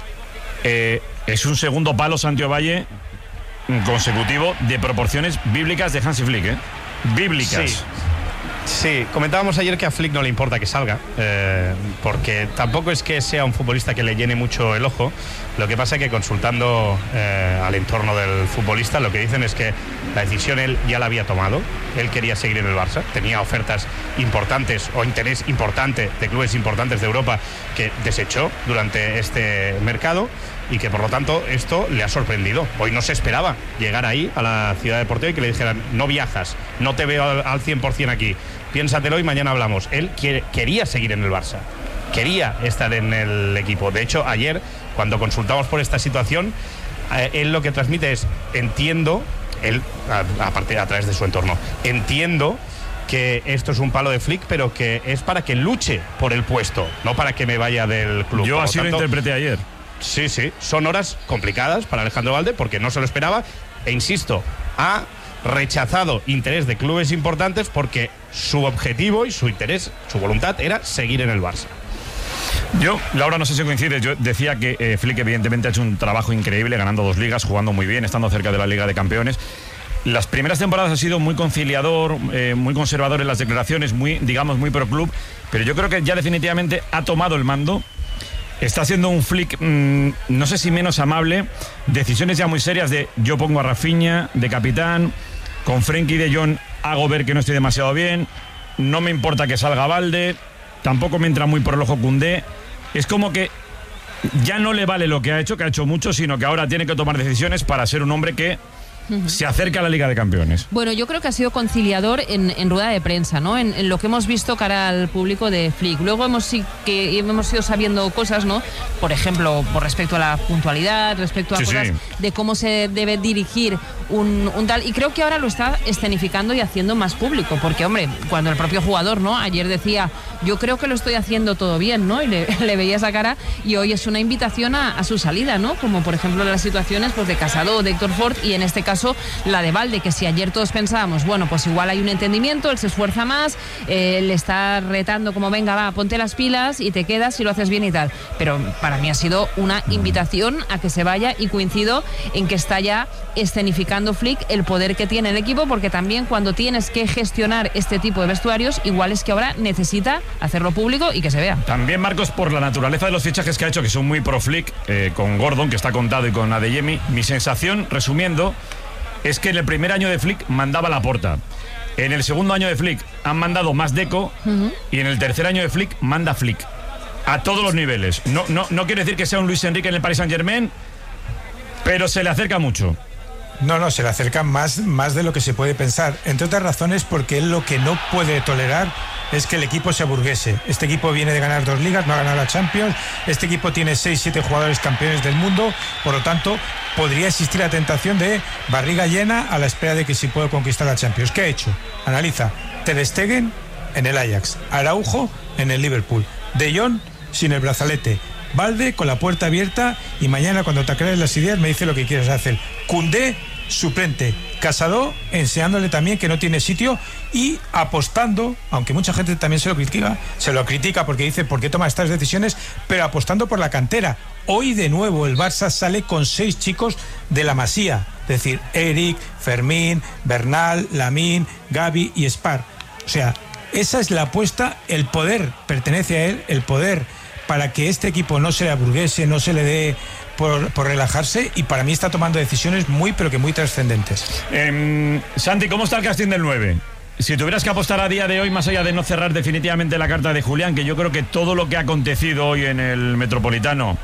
Eh, es un segundo palo Santiago Valle consecutivo de proporciones bíblicas de Hansi Flick, ¿eh? Bíblicas. Sí. Sí, comentábamos ayer que a Flick no le importa que salga, eh, porque tampoco es que sea un futbolista que le llene mucho el ojo. Lo que pasa es que consultando eh, al entorno del futbolista, lo que dicen es que la decisión él ya la había tomado. Él quería seguir en el Barça, tenía ofertas importantes o interés importante de clubes importantes de Europa que desechó durante este mercado y que por lo tanto esto le ha sorprendido. Hoy no se esperaba llegar ahí a la ciudad deportiva y que le dijeran: no viajas, no te veo al, al cien por cien aquí, piénsatelo y mañana hablamos. Él quiere, quería seguir en el Barça, quería estar en el equipo. De hecho, ayer cuando consultamos por esta situación, eh, él lo que transmite es: entiendo, él aparte a, a través de su entorno, entiendo que esto es un palo de Flick, pero que es para que luche por el puesto, no para que me vaya del club. Yo Por así lo, tanto, lo interpreté ayer. Sí, sí, son horas complicadas para Alejandro Balde porque no se lo esperaba e insisto, ha rechazado interés de clubes importantes porque su objetivo y su interés, su voluntad era seguir en el Barça. Yo, Laura, no sé si coincides, yo decía que eh, Flick evidentemente ha hecho un trabajo increíble, ganando dos ligas, jugando muy bien, estando cerca de la Liga de Campeones. Las primeras temporadas ha sido muy conciliador, eh, muy conservador en las declaraciones, muy, digamos, muy pro club, pero yo creo que ya definitivamente ha tomado el mando. Está siendo un Flick, mmm, no sé si menos amable, decisiones ya muy serias de yo pongo a Rafinha de capitán, con Frenkie de Jong hago ver que no estoy demasiado bien, no me importa que salga Balde, tampoco me entra muy por el ojo Koundé. Es como que ya no le vale lo que ha hecho, que ha hecho mucho, sino que ahora tiene que tomar decisiones para ser un hombre que Uh-huh. se acerca a la Liga de Campeones. Bueno, yo creo que ha sido conciliador en, en rueda de prensa, ¿no? En, en lo que hemos visto cara al público de Flick. Luego hemos sí que hemos ido sabiendo cosas, ¿no? Por ejemplo, por respecto a la puntualidad, respecto a sí, cosas sí. de cómo se debe dirigir un, un tal. Y creo que ahora lo está escenificando y haciendo más público, porque hombre, cuando el propio jugador, ¿no? Ayer decía, yo creo que lo estoy haciendo todo bien, ¿no? Y le, le veía esa cara y hoy es una invitación a, a su salida, ¿no? Como por ejemplo las situaciones pues de Casado o de Héctor Ford y en este caso la de Balde, que si ayer todos pensábamos, bueno, pues igual hay un entendimiento, él se esfuerza más, eh, le está retando como venga, va, ponte las pilas y te quedas y lo haces bien y tal, pero para mí ha sido una invitación a que se vaya y coincido en que está ya escenificando Flick el poder que tiene el equipo, porque también cuando tienes que gestionar este tipo de vestuarios, igual es que ahora necesita hacerlo público y que se vea. También, Marcos, por la naturaleza de los fichajes que ha hecho, que son muy pro Flick, eh, con Gordon, que está contado, y con Adeyemi, mi sensación, resumiendo, es que en el primer año de Flick mandaba Laporta. En el segundo año de Flick han mandado más Deco uh-huh. y en el tercer año de Flick manda Flick. A todos los niveles. No, no, no quiere decir que sea un Luis Enrique en el Paris Saint-Germain, pero se le acerca mucho. No, no, se le acerca más, más de lo que se puede pensar. Entre otras razones porque él lo que no puede tolerar es que el equipo se aburguese. Este equipo viene de ganar dos ligas, no ha ganado la Champions. Este equipo tiene seis, siete jugadores campeones del mundo. Por lo tanto, podría existir la tentación de barriga llena a la espera de que sí pueda conquistar la Champions. ¿Qué ha hecho? Analiza. Ter Stegen en el Ajax, Araujo en el Liverpool, De Jong sin el brazalete, Balde con la puerta abierta y mañana cuando te aclares las ideas me dice lo que quieres hacer. Koundé suplente. Casado enseñándole también que no tiene sitio y apostando, aunque mucha gente también se lo critica, se lo critica porque dice ¿por qué toma estas decisiones? Pero apostando por la cantera. Hoy de nuevo el Barça sale con seis chicos de la Masía, es decir, Eric, Fermín, Bernal, Lamine, Gavi y Spar. O sea, esa es la apuesta, el poder pertenece a él, el poder para que este equipo no se le aburguese, no se le dé por, por relajarse, y para mí está tomando decisiones muy, pero que muy trascendentes. Eh, Santi, ¿cómo está el casting del nueve? Si tuvieras que apostar a día de hoy, más allá de no cerrar definitivamente la carta de Julián, que yo creo que todo lo que ha acontecido hoy en el Metropolitano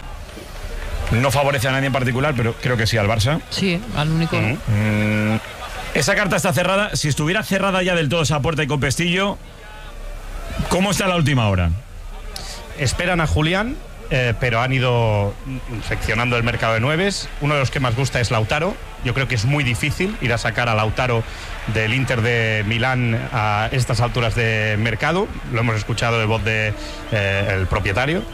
no favorece a nadie en particular, pero creo que sí al Barça. Sí, al único. Mm, esa carta está cerrada. Si estuviera cerrada ya del todo esa puerta y con pestillo, ¿cómo está la última hora? Esperan a Julián, eh, pero han ido seccionando el mercado de nueves. Uno de los que más gusta es Lautaro. Yo creo que es muy difícil ir a sacar a Lautaro del Inter de Milán a estas alturas de mercado. Lo hemos escuchado de voz del de, eh, propietario.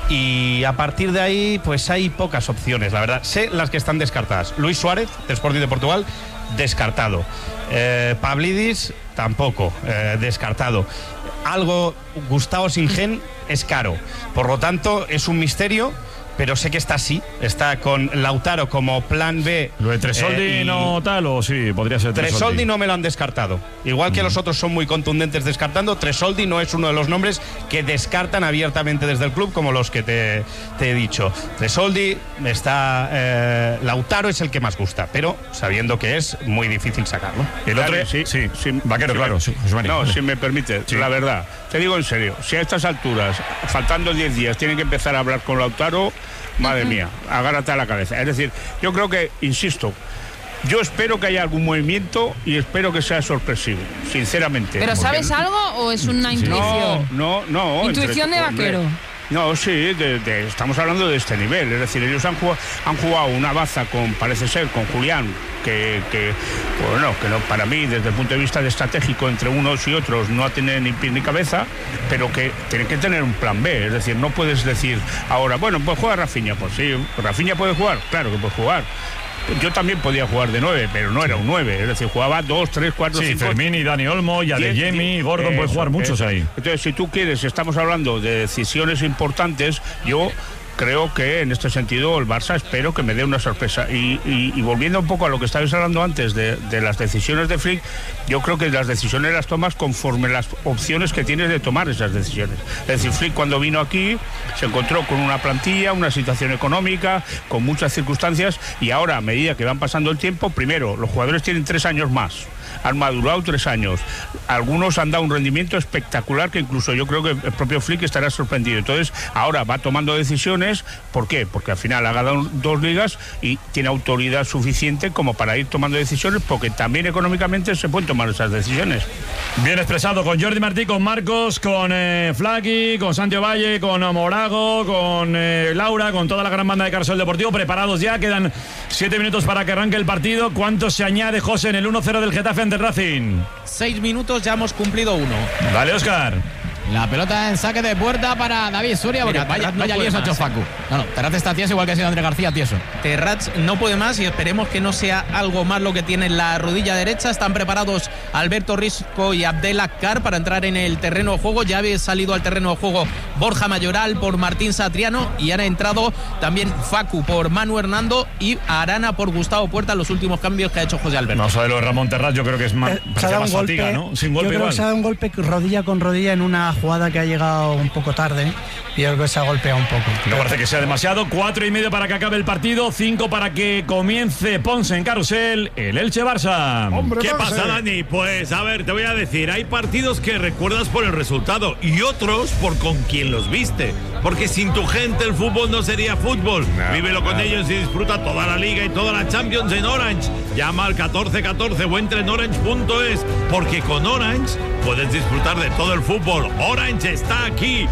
Y a partir de ahí, pues hay pocas opciones, la verdad. Sé las que están descartadas. Luis Suárez, del Sporting de Portugal, descartado. Eh, Pavlidis, tampoco, eh, descartado. Algo, Gustavo Singen es caro. Por lo tanto, es un misterio, pero sé que está así. Está con Lautaro como plan B. ¿Lo de Tresoldi eh, no tal o sí? Podría ser Tresoldi. Tresoldi no me lo han descartado. Igual que mm. los otros son muy contundentes descartando, Tresoldi no es uno de los nombres que descartan abiertamente desde el club, como los que te, te he dicho. Tresoldi está... Eh, Lautaro es el que más gusta, pero sabiendo que es muy difícil sacarlo. El claro, otro... Sí, sí, sí. Vaquero, sí, claro. Sí, no, si me permite, sí. La verdad, te digo en serio, si a estas alturas, faltando diez días, tienen que empezar a hablar con Lautaro... Madre mía, agárrate a la cabeza. Es decir, yo creo que, insisto, yo espero que haya algún movimiento y espero que sea sorpresivo, sinceramente. ¿Pero sabes no, algo o es una intuición? No, no, no. Intuición entre, de Vaquero. Hombre, no, sí, de, de, estamos hablando de este nivel. Es decir, ellos han jugado, han jugado una baza con, parece ser, con Julián, que, que bueno, que no, para mí, desde el punto de vista de estratégico, entre unos y otros, no tiene ni pie ni cabeza, pero que tiene que tener un plan B. Es decir, no puedes decir ahora, bueno, pues juega Rafinha. Pues sí, Rafinha puede jugar, claro que puede jugar. Yo también podía jugar de nueve, pero no era un nueve. Es decir, jugaba dos, tres, cuatro, sí, cinco. Fermín y Dani Olmo, y Adeyemi, y Gordon, puede jugar muchos eso. Ahí. Entonces, si tú quieres, estamos hablando de decisiones importantes, yo creo que en este sentido el Barça espero que me dé una sorpresa. Y, y, y volviendo un poco a lo que estabais hablando antes de, de las decisiones de Flick, yo creo que las decisiones las tomas conforme las opciones que tienes de tomar esas decisiones. Es decir, Flick cuando vino aquí se encontró con una plantilla, una situación económica, con muchas circunstancias, y ahora a medida que van pasando el tiempo, primero, los jugadores tienen tres años más. Han madurado tres años. Algunos han dado un rendimiento espectacular que incluso yo creo que el propio Flick estará sorprendido. Entonces, ahora va tomando decisiones. ¿Por qué? Porque al final ha ganado dos ligas y tiene autoridad suficiente como para ir tomando decisiones, porque también económicamente se pueden tomar esas decisiones. Bien expresado con Jordi Martí, con Marcos, con eh, Flaqui, con Santiago Valle, con Morago, con eh, Laura, con toda la gran banda de Carrusel Deportivo. Preparados ya, quedan siete minutos para que arranque el partido. ¿Cuánto se añade, José, en el uno cero del Getafe ante el Racing? Seis minutos, ya hemos cumplido uno. Dale, Óscar. La pelota en saque de puerta para David Soria, porque Mira, vaya, no vaya líos ha hecho Facu. No, no, Terraz está tieso igual que ha sido Andrés García tieso. Terraz no puede más y esperemos que no sea algo más lo que tiene en la rodilla derecha. Están preparados Alberto Risco y Abdelakar para entrar en el terreno de juego. Ya había salido al terreno de juego Borja Mayoral por Martín Satriano y han entrado también Facu por Manu Hernando y Arana por Gustavo Puerta, los últimos cambios que ha hecho José Alberto. No sabe lo de Ramón Terraz, yo creo que es más, eh, más golpe, fatiga, ¿no? Sin golpe yo creo igual. que se ha dado un golpe rodilla con rodilla en una jugada que ha llegado un poco tarde y algo que se ha golpeado un poco. No parece que sea demasiado. Cuatro y medio para que acabe el partido, cinco para que comience Ponce en Carrusel, el Elche Barça. Hombre, ¿qué Ponce. pasa, Dani? Pues a ver, te voy a decir, hay partidos que recuerdas por el resultado y otros por con quien los viste, porque sin tu gente el fútbol no sería fútbol. No, Vívelo con no. ellos y disfruta toda la Liga y toda la Champions en Orange. Llama al catorce catorce o entra en orange punto es, porque con Orange puedes disfrutar de todo el fútbol. Orange está aquí.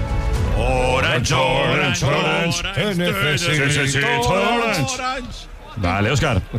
Orange, Orange, Orange, Orange, Orange. Vale, Óscar.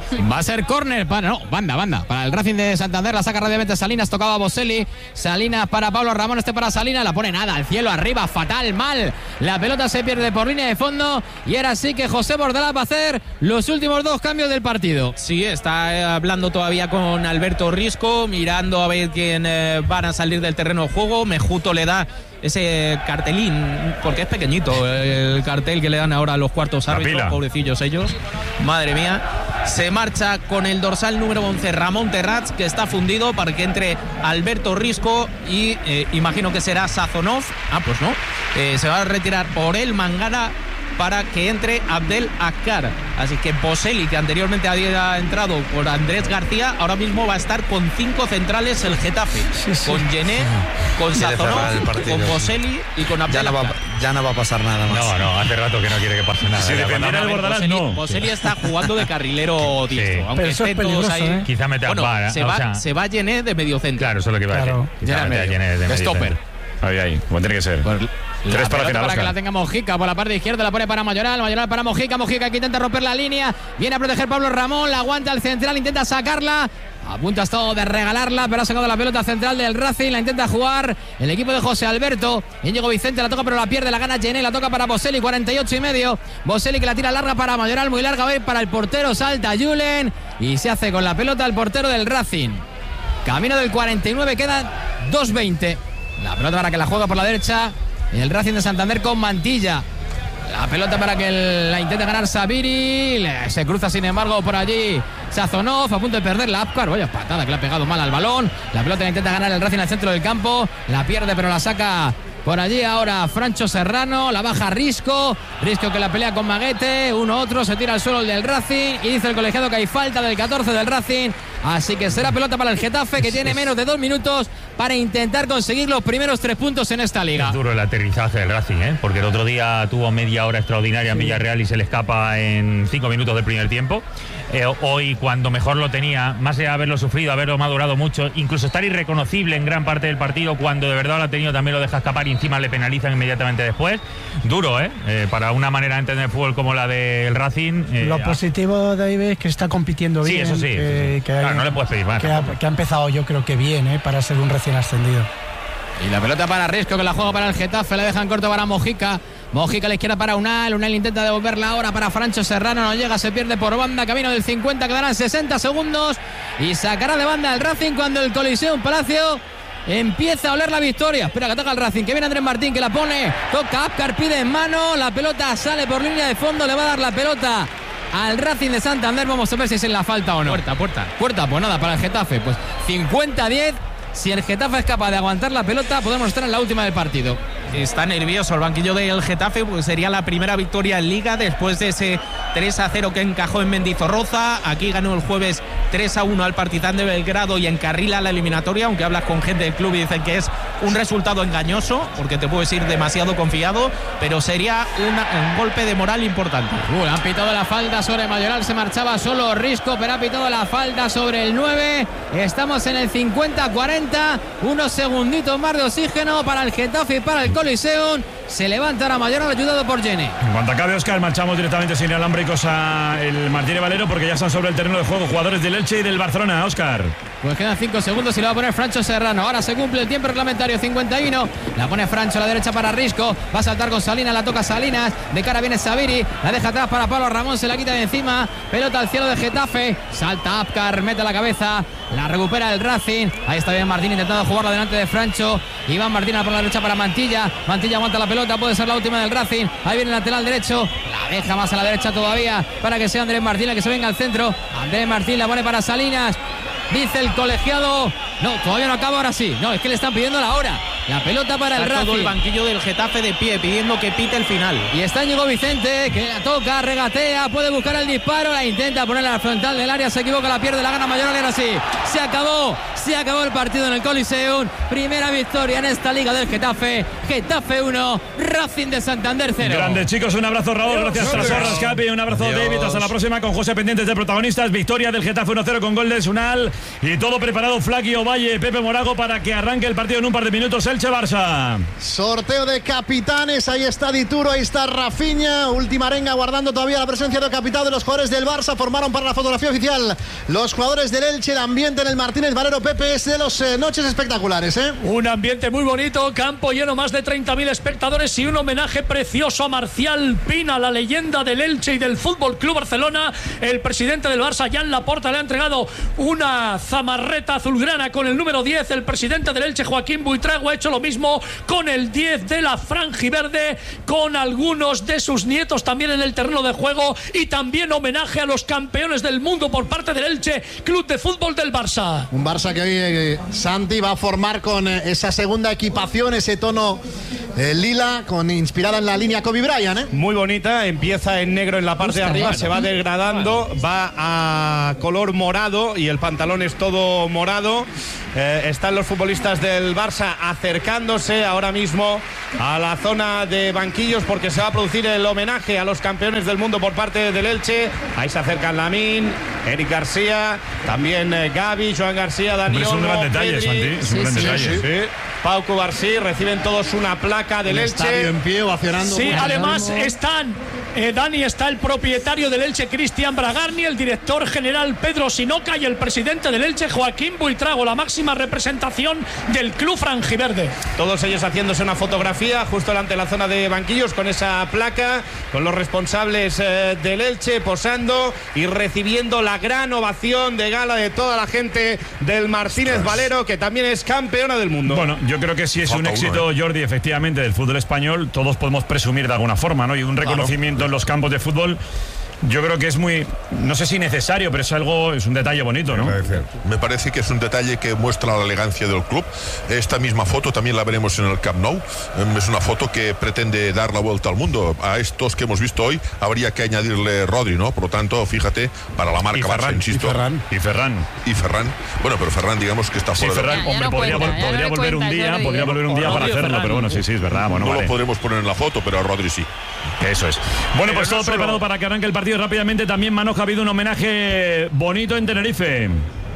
Va a ser córner para, no, banda, banda, para el Racing de Santander. La saca rápidamente Salinas, tocaba Boselli. Salinas para Pablo Ramón, este para Salinas. La pone nada, al cielo, arriba, fatal, mal. La pelota se pierde por línea de fondo. Y ahora sí que José Bordalás va a hacer los últimos dos cambios del partido. Sí, está hablando todavía con Alberto Risco, mirando a ver quién eh, van a salir del terreno de juego. Mejuto le da ese cartelín, porque es pequeñito el cartel que le dan ahora a los cuartos árbitros, pobrecillos ellos. Madre mía. Se marcha con el dorsal número once Ramón Terrats, que está fundido, para que entre Alberto Risco y eh, imagino que será Sazonov. Ah, pues no. Eh, se va a retirar por el Mangana para que entre Abdel Akkar. Así que Boselli, que anteriormente había entrado por Andrés García, ahora mismo va a estar con cinco centrales el Getafe. Sí, sí. Con Gené, con Sazonov, con Boselli y con Abdel ya no, va, ya no va a pasar nada más. No, no, hace rato que no quiere que pase nada. Si dependiera del Bordalás, no. Boselli está jugando de carrilero diestro. Sí. Aunque estén todos ahí. ¿eh? Quizá mete bueno, a se, o va, sea, se va Gené de medio centro. Claro, eso es lo que iba claro. a decir. Ya mete a Gené de, de stopper. Ahí, ahí, como tiene que ser. Pues, Tres para, final, para que la tenga Mojica por la parte izquierda, la pone para Mayoral, Mayoral para Mojica, Mojica que intenta romper la línea, viene a proteger Pablo Ramón, la aguanta el central, intenta sacarla, a punto ha estado de regalarla, pero ha sacado la pelota central del Racing, la intenta jugar el equipo de José Alberto, Íñigo Vicente la toca pero la pierde, la gana Gené, la toca para Boselli, cuarenta y ocho y medio, Boselli que la tira larga para Mayoral, muy larga, va a ir para el portero, salta Julen y se hace con la pelota el portero del Racing. Camino del cuarenta y nueve, quedan dos veinte. La pelota para que la juega por la derecha el Racing de Santander con Mantilla. La pelota para que el, la intente ganar Sabiri. Se cruza sin embargo por allí Sazonov, a punto de perder la Apcar. Vaya patada que le ha pegado mal al balón. La pelota la intenta ganar el Racing al centro del campo. La pierde pero la saca por allí ahora Francho Serrano. La baja Risco. Risco que la pelea con Maguete. Uno otro, se tira al suelo el del Racing. Y dice el colegiado que hay falta del catorce del Racing. Así que será pelota para el Getafe, que tiene menos de dos minutos para intentar conseguir los primeros tres puntos en esta liga. Es duro el aterrizaje del Racing, ¿eh? Porque el otro día tuvo media hora extraordinaria en Villarreal y se le escapa en cinco minutos del primer tiempo. Eh, hoy, cuando mejor lo tenía, más allá de haberlo sufrido, haberlo madurado mucho, incluso estar irreconocible en gran parte del partido, cuando de verdad lo ha tenido, también lo deja escapar y encima le penalizan inmediatamente después. Duro, ¿eh? eh para una manera de entender el fútbol como la del Racing. Eh, lo positivo, David, es que está compitiendo bien. Sí, eso sí. Que, que claro, hay, no le puedes pedir más. Que ha, que ha empezado, yo creo que bien, ¿eh? Para ser un recién ascendido. Y la pelota para Risco, que la juega para el Getafe, la dejan corto para Mojica. Mojica a la izquierda para Unal, Unal intenta devolverla ahora para Francho Serrano, no llega, se pierde por banda, camino del cincuenta, quedarán sesenta segundos y sacará de banda el Racing cuando el Coliseum Palacio empieza a oler la victoria. Espera que ataca el Racing, que viene Andrés Martín, que la pone, toca Apcar, pide en mano, la pelota sale por línea de fondo, le va a dar la pelota al Racing de Santander, vamos a ver si es en la falta o no. Puerta, puerta. Puerta, pues nada, para el Getafe, pues cincuenta a diez. Si el Getafe es capaz de aguantar la pelota, podemos estar en la última del partido. Está nervioso el banquillo del Getafe, porque sería la primera victoria en Liga después de ese tres a cero que encajó en Mendizorroza. Aquí ganó el jueves tres a uno al Partizan de Belgrado y encarrila la eliminatoria, aunque hablas con gente del club y dicen que es un resultado engañoso, porque te puedes ir demasiado confiado, pero sería una, un golpe de moral importante. Uh, han pitado la falta sobre Mayoral, se marchaba solo Risco, pero ha pitado la falta sobre el nueve. Estamos en el cincuenta cuarenta, unos segunditos más de oxígeno para el Getafe y para el Coliseum. Se levanta ahora Mayoral, ayudado por Gené. En cuanto acabe, Óscar, marchamos directamente sin alámbricos a el Martínez Valero, porque ya están sobre el terreno de juego jugadores del Elche y del Barcelona. Óscar. Pues quedan cinco segundos y lo va a poner Francho Serrano. Ahora se cumple el tiempo reglamentario, cincuenta y uno. La pone Francho a la derecha para Risco. Va a saltar con Salinas, la toca Salinas. De cara viene Sabiri, la deja atrás para Pablo Ramón, se la quita de encima. Pelota al cielo de Getafe. Salta Apcar, mete la cabeza. La recupera el Racing. Ahí está bien Martín intentando jugarla delante de Francho. Iván Martín por la derecha para Mantilla. Mantilla aguanta la pelota, puede ser la última del Racing. Ahí viene el lateral derecho. La deja más a la derecha todavía para que sea Andrés Martín la que se venga al centro. Andrés Martín la pone para Salinas. Dice el colegiado, no, todavía no acaba, ahora sí. No, es que le están pidiendo la hora. La pelota para el Racing. Todo el banquillo del Getafe de pie, pidiendo que pite el final. Y está Íñigo Vicente, que la toca, regatea, puede buscar el disparo, la intenta poner a la frontal del área, se equivoca, la pierde, la gana Mayoral, ahora sí. Se acabó, se acabó el partido en el Coliseum. Primera victoria en esta Liga del Getafe. Getafe uno, Racing de Santander cero. Grandes chicos, un abrazo Raúl, gracias a las horas, Capi, un abrazo Adiós. David, hasta la próxima con José pendientes de protagonistas. Victoria del Getafe uno cero con gol de Sunal y todo preparado Flaqui Ovalle, Pepe Morago para que arranque el partido en un par de minutos. Elche-Barça. Sorteo de capitanes, ahí está Dituro, ahí está Rafinha, última arenga guardando todavía la presencia de capitán de los jugadores del Barça. Formaron para la fotografía oficial los jugadores del Elche. El ambiente en el Martínez Valero, Pepe, es de los eh, noches espectaculares, ¿eh? Un ambiente muy bonito, campo lleno, más de treinta mil espectadores y un homenaje precioso a Marcial Pina, la leyenda del Elche y del Fútbol Club Barcelona. El presidente del Barça, Jan Laporta, le ha entregado una zamarreta azulgrana con el número diez. El presidente del Elche, Joaquín Buitrago, ha hecho lo mismo con el diez de la franjiverde, con algunos de sus nietos también en el terreno de juego, y también homenaje a los campeones del mundo por parte del Elche, Club de Fútbol del Barça. Un Barça que hoy eh, Santi va a formar con eh, esa segunda equipación, ese tono eh, lila, con inspirada en la línea Kobe Bryant, ¿eh? Muy bonita, empieza en negro en la parte de arriba, se va degradando, va a color morado y el pantalón es todo morado. Eh, están los futbolistas del Barça acercándose ahora mismo a la zona de banquillos porque se va a producir el homenaje a los campeones del mundo por parte del Elche. Ahí se acercan Lamine, Eric García, también eh, Gavi, Joan García, Dani Olmo, es un gran detalle, Santi, es un sí, gran sí, detalle. sí, sí. Pau Cubarsí, reciben todos una placa del el Elche. Estadio en pie, ovacionando. Sí, además están, eh, Dani, está el propietario del Elche, Cristian Bragarni, el director general Pedro Sinoca y el presidente del Elche, Joaquín Buitrago, la máxima representación del club franjiverde. Todos ellos haciéndose una fotografía justo delante de la zona de banquillos con esa placa, con los responsables eh, del Elche posando y recibiendo la gran ovación de gala de toda la gente del Martínez Valero, que también es campeona del mundo. Bueno, yo creo que si es un éxito, Jordi, efectivamente, del fútbol español, todos podemos presumir de alguna forma, ¿no? Y un reconocimiento claro en los campos de fútbol, yo creo que es muy, no sé si necesario, pero es algo, es un detalle bonito, ¿no? Me parece que es un detalle que muestra la elegancia del club. Esta misma foto también la veremos en el Camp Nou. Es una foto que pretende dar la vuelta al mundo. A estos que hemos visto hoy habría que añadirle Rodri, ¿no? Por lo tanto, fíjate, para la marca Barça, insisto. Y Ferran. Y Ferran. Y Ferran. Bueno, pero Ferran, digamos que está sí, fuera. Ferran, de... hombre, no podría, cuenta, podría no volver cuenta, un día, Jordi. podría volver un día para hacerlo, Ferran. Pero bueno, sí, sí, es verdad. Bueno, no vale. lo podremos poner en la foto, pero a Rodri sí. Eso es. Bueno, pues Pero todo no solo... preparado para que arranque el partido rápidamente. También, Manoja, ha habido un homenaje bonito en Tenerife.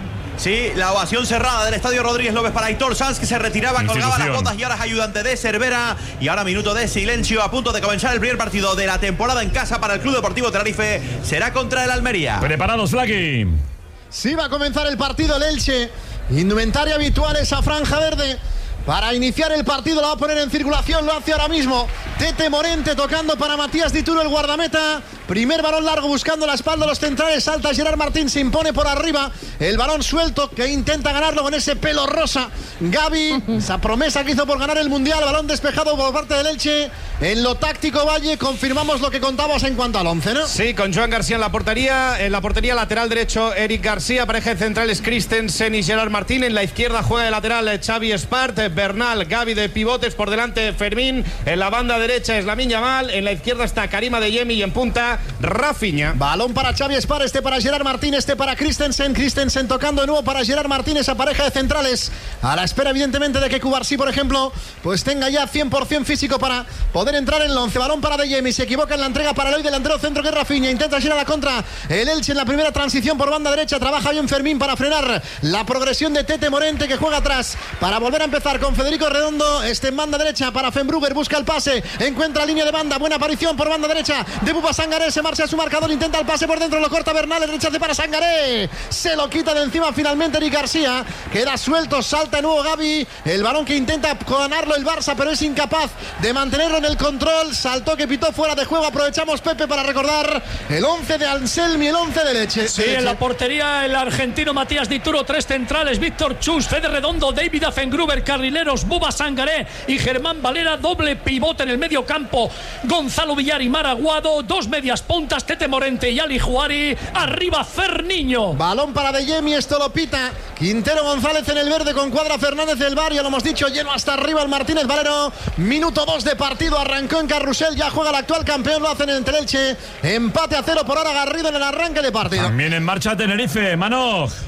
Sí, la ovación cerrada del Estadio Rodríguez López para Aitor Sanz, que se retiraba, colgaba las botas y ahora es ayudante de Cervera. Y ahora minuto de silencio a punto de comenzar el primer partido de la temporada en casa para el Club Deportivo Tenerife. Será contra el Almería. Preparados, Flaqui. Sí, va a comenzar el partido el Elche. Indumentaria habitual esa franja verde. Para iniciar el partido la va a poner en circulación, lo hace ahora mismo Tete Morente tocando para Matías Dituro, el guardameta. Primer balón largo buscando la espalda de los centrales, salta Gerard Martín, se impone por arriba. El balón suelto que intenta ganarlo con ese pelo rosa. Gavi, esa promesa que hizo por ganar el Mundial, balón despejado por parte del Elche. En lo táctico, Valle, confirmamos lo que contabas en cuanto al once, ¿no? Sí, con Joan García en la portería. En la portería lateral derecho, Eric García. Pareja de centrales, Christensen y Gerard Martín. En la izquierda juega de lateral Xavi Espart, Bernal, Gavi de pivotes, por delante Fermín. En la banda derecha es Lamine Yamal. En la izquierda está Karim Adeyemi y en punta Rafinha. Balón para Xavi Espart, este para Gerard Martín, este para Christensen. Christensen tocando de nuevo para Gerard Martín, esa pareja de centrales. A la espera, evidentemente, de que Cubarsí, por ejemplo, pues tenga ya cien por ciento físico para poder entrar en el once. Balón para Adeyemi, se equivoca en la entrega para el hoy delantero centro que es Rafinha. Intenta girar a la contra el Elche en la primera transición por banda derecha. Trabaja bien Fermín para frenar la progresión de Tete Morente, que juega atrás para volver a empezar con Federico Redondo. Este en banda derecha para Fenbrugger, busca el pase, encuentra línea de banda, buena aparición por banda derecha de Bouba Sangaré, se marcha a su marcador, intenta el pase por dentro, lo corta Bernal, el rechace para Sangaré, se lo quita de encima finalmente Eric García, queda suelto, salta de nuevo Gavi, el balón que intenta ganarlo el Barça, pero es incapaz de mantenerlo en el control, saltó que pitó fuera de juego. Aprovechamos, Pepe, para recordar el once de Anselmi, el once de Leche. Sí, en la portería el argentino Matías Dituro, tres centrales, Víctor Chus, Fede Redondo, David Affengruber, carrileros Bouba Sangaré y Germán Valera, doble pivote en el medio campo, Gonzalo Villar y Maraguado, dos medias puntas, Tete Morente y Ali Juari, arriba Ferniño. Balón para Adeyemi, esto lo pita Quintero González en el verde con Cuadra Fernández del Barrio, lo hemos dicho, lleno hasta arriba el Martínez Valero. Minuto dos de partido, arrancó en Carrusel, ya juega el actual campeón, lo hacen en el Elche, empate a cero por ahora Garrido en el arranque de partido. También en marcha Tenerife, Manoj.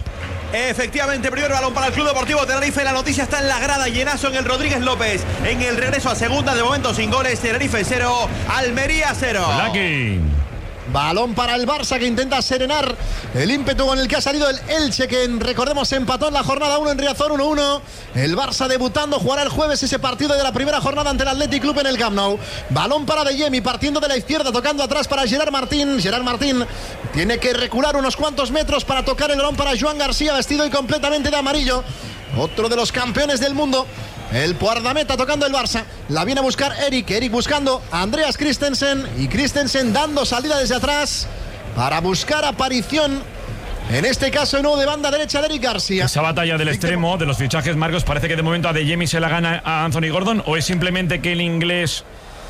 Efectivamente, primer balón para el Club Deportivo Tenerife. La noticia está en la grada. Llenazo en el Rodríguez López. En el regreso a segunda, de momento sin goles. Tenerife cero, Almería cero. Lucky. Balón para el Barça, que intenta serenar el ímpetu con el que ha salido el Elche, que recordemos empató en la jornada uno en Riazor uno uno. El Barça debutando jugará el jueves ese partido de la primera jornada ante el Athletic Club en el Camp Nou. Balón para De Jemi, partiendo de la izquierda, tocando atrás para Gerard Martín. Gerard Martín tiene que recular unos cuantos metros para tocar el balón para Joan García, vestido y completamente de amarillo. Otro de los campeones del mundo. El guardameta tocando el Barça. La viene a buscar Eric. Eric buscando a Andreas Christensen. Y Christensen dando salida desde atrás para buscar aparición. En este caso, de nuevo de banda derecha de Eric García. Esa batalla del extremo, de los fichajes, Marcos, parece que de momento a De Jemi se la gana a Anthony Gordon. ¿O es simplemente que el inglés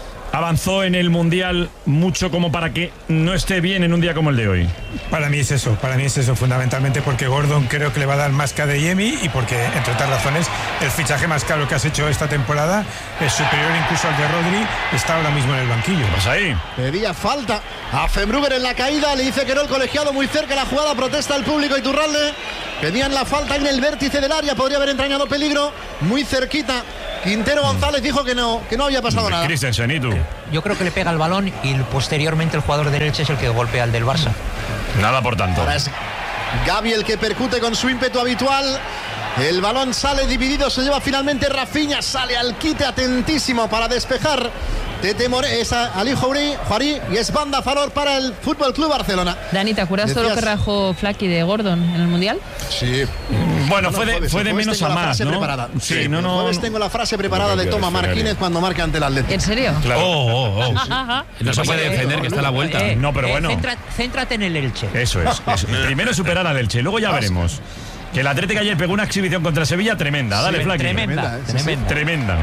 avanzó en el Mundial mucho como para que no esté bien en un día como el de hoy? Para mí es eso, para mí es eso, fundamentalmente porque Gordon creo que le va a dar más que a De Jemi y porque, entre otras razones, el fichaje más caro que has hecho esta temporada es superior incluso al de Rodri, está ahora mismo en el banquillo. Pues ahí. Pedía falta a Fembrugger en la caída, le dice que no el colegiado, muy cerca la jugada, protesta el público Iturralde. Pedían la falta en el vértice del área, podría haber entrañado peligro, muy cerquita. Quintero González dijo que no, que no había pasado nada. Christensen, ¿y tú? Yo creo que le pega el balón y posteriormente el jugador del Elche es el que golpea al del Barça. Nada por tanto. Ahora es Gavi el que percute con su ímpetu habitual. El balón sale dividido, se lleva finalmente Rafinha, sale al quite atentísimo para despejar. Tete More, es Ali Juari, Juari y es banda a favor para el Fútbol Club Barcelona. Dani, ¿te acuerdas todo lo que rajó Flaky de Gordon en el Mundial? Sí. Bueno, no, fue de, jueves, fue de menos a más, ¿no? Preparada. Sí, sí, no, no. El jueves tengo la frase preparada de Toma Martínez cuando marque ante el Atlético. ¿En serio? Claro. Oh, oh, oh. No se puede defender que está a la vuelta. Eh, no, pero eh, bueno. Centra, céntrate en el Elche. Eso es. Eso. Primero superar al Elche, luego ya veremos. Que el Atlético ayer pegó una exhibición contra Sevilla tremenda. Dale, sí, Flaky. Tremenda, ¿eh? tremenda. Sí, tremenda.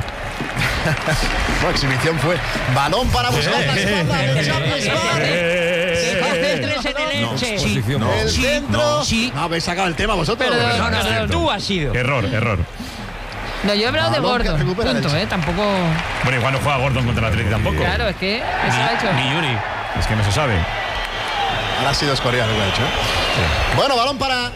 La exhibición fue balón para buscar la espalda. El Centres en el Elche. El centro. Sí. No, habéis sacado el tema vosotros. Perdón, No, no, perdón. no, tú has sido. Error, error. No, yo he hablado de Balón que Gordon. recupera Punto, el- ¿eh? Tampoco. Bueno, igual no juega Gordon contra el Atlético tampoco. Claro, es que eso lo ha hecho. Ni Yuri. Es que no se sabe. Ahora ha sido Escorial lo que ha hecho. ¿eh? Bueno, balón para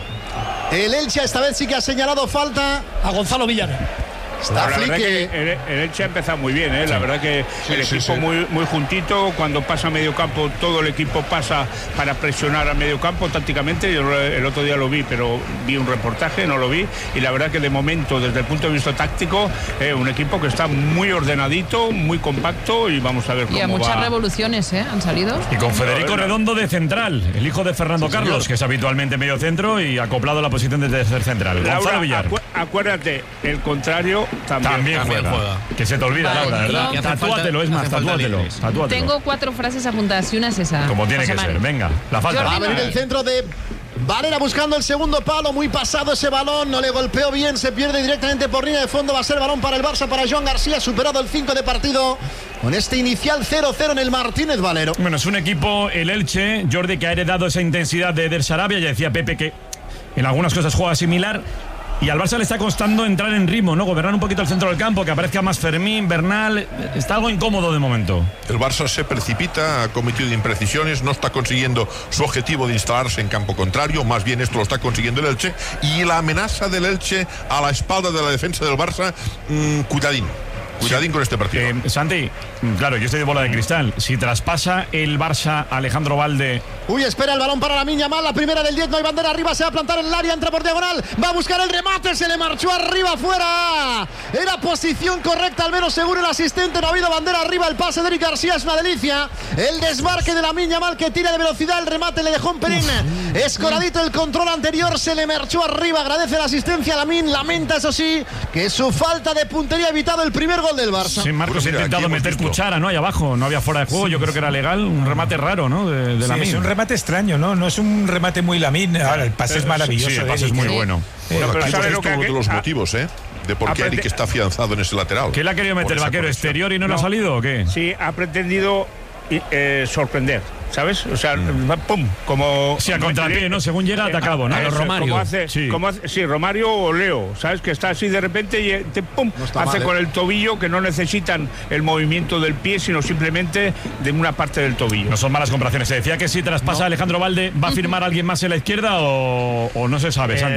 el Elche. Esta vez sí que ha señalado falta A Gonzalo Villar. Está la verdad Flick, que que- el, el Elche ha empezado muy bien, ¿eh? La verdad que Sí, el sí, equipo sí. Muy, muy juntito. Cuando pasa a medio campo, todo el equipo pasa para presionar a medio campo tácticamente. Yo el otro día lo vi, pero vi un reportaje, no lo vi. Y la verdad que de momento, desde el punto de vista táctico, eh, un equipo que está muy ordenadito, muy compacto y vamos a ver cómo Y a muchas va. revoluciones, ¿eh? Han salido. Y con Federico Redondo de central, el hijo de Fernando Sí, Carlos, señor. que es habitualmente medio centro y acoplado a la posición de tercer central. Laura, Gonzalo Villar. acu- acuérdate, el contrario también. También, juega. juega. Que se te olvida, Vale, Laura, ¿verdad? yo- Tatúatelo, es más, Hace falta tatúatelo. líderes. tatúatelo. Tengo cuatro frases apuntadas y una es esa. Como tiene José que Mari. ser. Venga, la falta. Va a venir el centro de Valera buscando el segundo palo, muy pasado ese balón, no le golpeó bien, se pierde directamente por línea de fondo, va a ser balón para el Barça, para Joan García, superado el cinco de partido, con este inicial cero cero en el Martínez Valero. Bueno, es un equipo, el Elche, Jordi, que ha heredado esa intensidad de Eder Sarabia. Ya decía Pepe que en algunas cosas juega similar. Y al Barça le está costando entrar en ritmo, ¿no? Gobernar un poquito el centro del campo, que aparezca más Fermín, Bernal. Está algo incómodo de momento. El Barça se precipita, ha cometido imprecisiones, no está consiguiendo su objetivo de instalarse en campo contrario, más bien esto lo está consiguiendo el Elche, y la amenaza del Elche a la espalda de la defensa del Barça, mmm, cuidadín. Cuidadín Sí. con este partido. Eh, Santi, claro, yo estoy de bola de cristal. Si traspasa el Barça a Alejandro Valde. Uy, espera el balón para la Miña Mal, la primera del diez, no hay bandera arriba, se va a plantar en el área, entra por diagonal, va a buscar el remate, se le marchó arriba, fuera. Era posición correcta, al menos seguro el asistente, no ha habido bandera arriba, el pase de Eric García es una delicia. El desmarque de la Miña Mal que tira de velocidad, el remate le dejó un pelín escoradito, el control anterior se le marchó arriba, agradece la asistencia a Lamin, lamenta eso sí, que su falta de puntería ha evitado el primer gol del Barça. Sí, Marcos Pues ha mira, intentado aquí hemos meter visto. cuchara, ¿no? Ahí abajo, no había fuera de juego, yo creo que era legal, un remate raro, ¿no? De, de Sí, Lamine. es un remate extraño, ¿no? No es un remate muy Lamín. Ahora, el pase es maravilloso. Sí, el de pase es Eric. muy bueno. Bueno, pero aquí ¿sabe hemos lo que visto ha- uno de los ha- motivos, ¿eh? De por qué Aprende- Eric está afianzado en ese lateral. ¿Qué le ha querido Por meter, esa Vaquero? conexión. ¿Exterior y no, le ha salido o qué? Sí, ha pretendido eh, sorprender, ¿sabes? O sea, pum, como... Sí, a contrapié, ¿no? Según llega, atacado, ¿no? A A los los Romario. Romario. Como hace, Sí. como hace- sí, Romario o Leo, ¿sabes? Que está así de repente y te, pum, está hace mal, ¿eh? con el tobillo, que no necesitan el movimiento del pie, sino simplemente de una parte del tobillo. No son malas comparaciones. Se decía que si traspasa a Alejandro Valde, ¿va a firmar alguien más en la izquierda o, o no se sabe, Eh, Santi?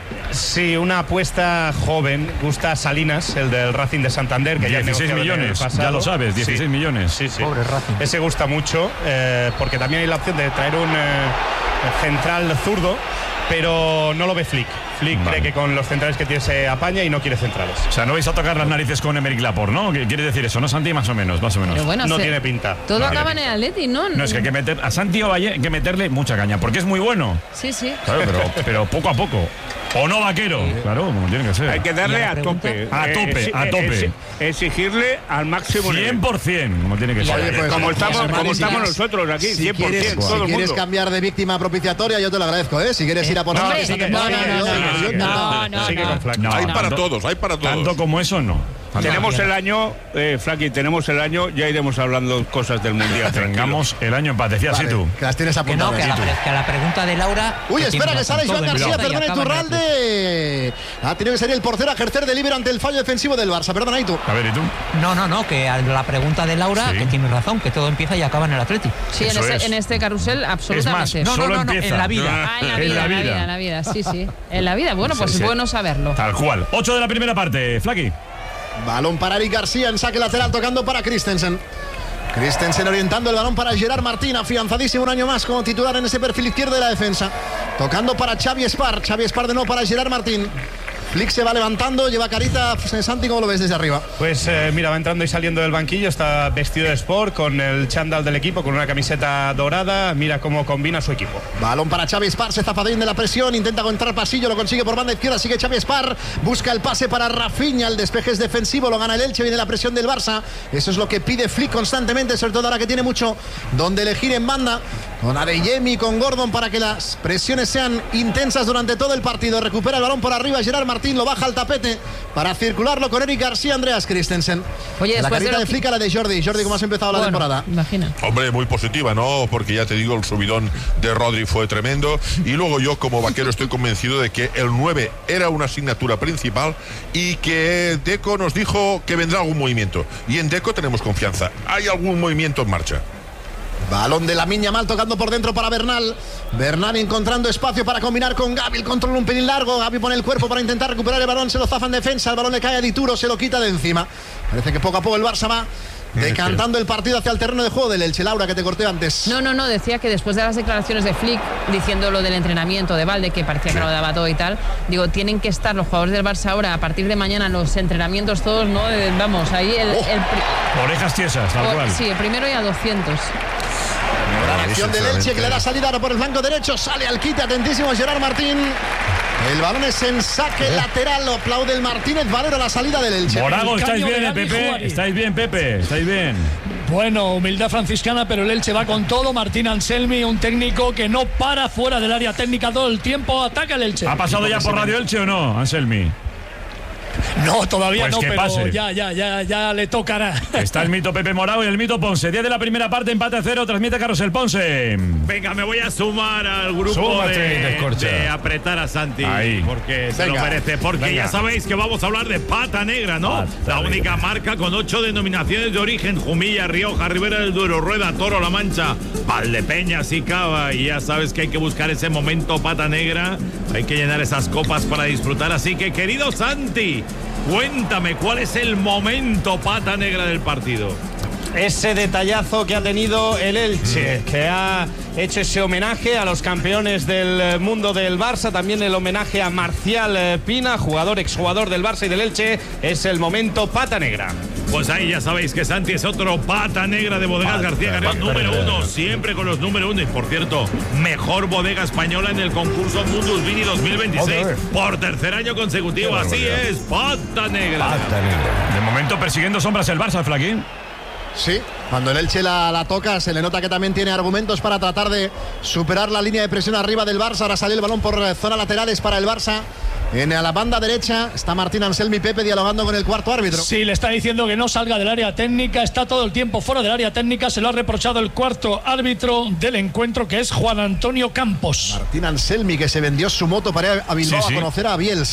Sí, una apuesta joven. Gusta Salinas, el del Racing de Santander, que dieciséis ya millones, ya lo sabes, dieciséis sí. millones. Sí, sí. Pobre Racing. Ese gusta mucho, eh, porque también hay la opción de traer un eh, central zurdo, pero no lo ve Flick. Flick vale. cree que con los centrales que tiene se apaña y no quiere centrales. O sea, no vais a tocar las narices con Emerick Laporte, ¿no? ¿Quiere decir eso, no, Santi? Más o menos, más o menos. Pero bueno, no se... tiene pinta. Todo vale. acaba en el Atleti, ¿no? No, es que hay que meter a Santi Ovalle hay que meterle mucha caña, porque es muy bueno. Sí, sí. Claro, pero, pero poco a poco. O no vaquero, claro, como tiene que ser. Hay que darle a tope. A tope, eh, a tope. Exigirle al máximo nivel. cien por ciento, como tiene que ser. Oye, pues, como estamos, Germán, como si estamos quieres, nosotros aquí, si cien por ciento, quieres, todo si el quieres mundo. cambiar de víctima propiciatoria, yo te lo agradezco, ¿eh? Si quieres ir a por No, esa sigue, temporada, no, no, yo- no, yo- yo- no, no, Sigue no. con Flack. No, hay para tanto- todos, hay para todos. Tanto como eso, no. Tenemos el año, eh, Flaky, tenemos el año, ya iremos hablando cosas del Mundial. Tengamos el año en paz, decías Vale, sí tú. que las tienes Que no, apuntadas. que a, la, Sí, tú. pre- que a la pregunta de Laura. Uy, que espera, tiene que sale razón, Joan todo García, empieza y perdona, acaba en Iturralde. Ha tenido que salir el portero a ejercer de libre ante el fallo defensivo del Barça. Perdona, ¿y tú? A ver, ¿y tú? No, no, no, que a la pregunta de Laura, Sí. que tiene razón, que todo empieza y acaba en el Atleti. Sí, en Eso este, es. en este carrusel, absolutamente. Es más, No, solo no, no, no, empieza. en la vida. Ah, en la En vida, la en la vida. vida, en la vida, sí, sí. En la vida, bueno, pues Sí, es sí. bueno saberlo. Tal cual. ocho de la primera parte, Flaky. Balón para Eric García en saque lateral, tocando para Christensen. Christensen orientando el balón para Gerard Martín, afianzadísimo un año más como titular en ese perfil izquierdo de la defensa. Tocando para Xavi Espar, Xavi Espar de nuevo para Gerard Martín. Flick se va levantando, lleva carita. Santi, ¿cómo lo ves desde arriba? Pues eh, mira, va entrando y saliendo del banquillo, está vestido de sport con el chándal del equipo, con una camiseta dorada. Mira cómo combina su equipo. Balón para Xavi Espar, se zafadea de la presión, intenta entrar pasillo, lo consigue por banda izquierda, sigue Xavi Espar, busca el pase para Rafinha, el despeje es defensivo, lo gana el Elche, viene la presión del Barça. Eso es lo que pide Flick constantemente, sobre todo ahora que tiene mucho donde elegir en banda, con Adeyemi, con Gordon, para que las presiones sean intensas durante todo el partido. Recupera el balón por arriba Gerard Martín, lo baja al tapete para circularlo con Eric García, Andreas Christensen. Oye, la después carita de, de que... Flick a la de Jordi. Jordi, ¿cómo has empezado la bueno, temporada? Imagina. Hombre, muy positiva, ¿no? Porque ya te digo, el subidón de Rodri fue tremendo. Y luego yo, como vaquero, estoy convencido de que el nueve era una asignatura principal y que Deco nos dijo que vendrá algún movimiento. Y en Deco tenemos confianza. Hay algún movimiento en marcha. Balón de Lamine Yamal tocando por dentro para Bernal. Bernal encontrando espacio para combinar con Gavi. El control un pelín largo. Gavi pone el cuerpo para intentar recuperar el balón. Se lo zafa en defensa. El balón le cae a Dituro. Se lo quita de encima. Parece que poco a poco el Barça va decantando el partido hacia el terreno de juego del Elche. Laura, que te corté antes. No, no, no, decía que después de las declaraciones de Flick diciendo lo del entrenamiento de Valde, que parecía que no lo daba todo y tal, digo, tienen que estar los jugadores del Barça ahora, a partir de mañana, los entrenamientos todos, ¿no? Eh, vamos, ahí el... Oh, el pri... Orejas tiesas, tal o, cual. Sí, el primero y a doscientos. Gran acción del Elche, que le da salida por el flanco derecho. Sale al quite, atentísimo Gerard Martín. El balón es en saque lateral. Lo aplaude el Martínez Valero, la salida del Elche. Morago, El ¿estáis cambio bien, de eh, Gavi Pepe? Juari. ¿Estáis bien, Pepe? ¿Estáis bien? Bueno, humildad franciscana, pero el Elche va con todo. Martín Anselmi, un técnico que no para fuera del área técnica todo el tiempo. Ataca el Elche. ¿Ha pasado ya por Radio Elche o no, Anselmi? No, todavía Pues no, que pero pase. ya, ya, ya, ya le tocará. Está el mito Pepe Morago y el mito Ponce. diez de la primera parte, empate a cero, transmite Carrusel Ponce. Venga, me voy a sumar al grupo Súmate, de, descorcha. de apretar a Santi. Ahí. Porque se Venga. lo merece. Porque Venga. ya sabéis que vamos a hablar de Pata Negra, ¿no? Pata La Negra. única marca con ocho denominaciones de origen: Jumilla, Rioja, Ribera del Duero, Rueda, Toro, La Mancha, Valdepeñas y Cava. Y ya sabes que hay que buscar ese momento Pata Negra. Hay que llenar esas copas para disfrutar. Así que, querido Santi, cuéntame cuál es el momento Pata Negra del partido. Ese detallazo que ha tenido el Elche, que ha hecho ese homenaje a los campeones del mundo del Barça, también el homenaje a Marcial eh, Pina, jugador, exjugador del Barça y del Elche. Es el momento Pata Negra. Pues ahí ya sabéis que Santi es otro Pata Negra de Bodegas Pata, García García, pata número negra. uno, siempre con los número uno. Y por cierto, mejor bodega española en el concurso Mundus Vini dos mil veintiséis Joder. por tercer año consecutivo. Así es, Pata Negra. De momento persiguiendo sombras el Barça, Flaquín. Sí, cuando el Elche la, la toca, se le nota que también tiene argumentos para tratar de superar la línea de presión arriba del Barça. Ahora sale el balón por eh, zona laterales para el Barça. En a la banda derecha está Martín Anselmi Pepe dialogando con el cuarto árbitro. Sí, le está diciendo que no salga del área técnica, está todo el tiempo fuera del área técnica, se lo ha reprochado el cuarto árbitro del encuentro, que es Juan Antonio Campos. Martín Anselmi, que se vendió su moto para ir a Bilbao Sí, sí. a conocer a Bielsa.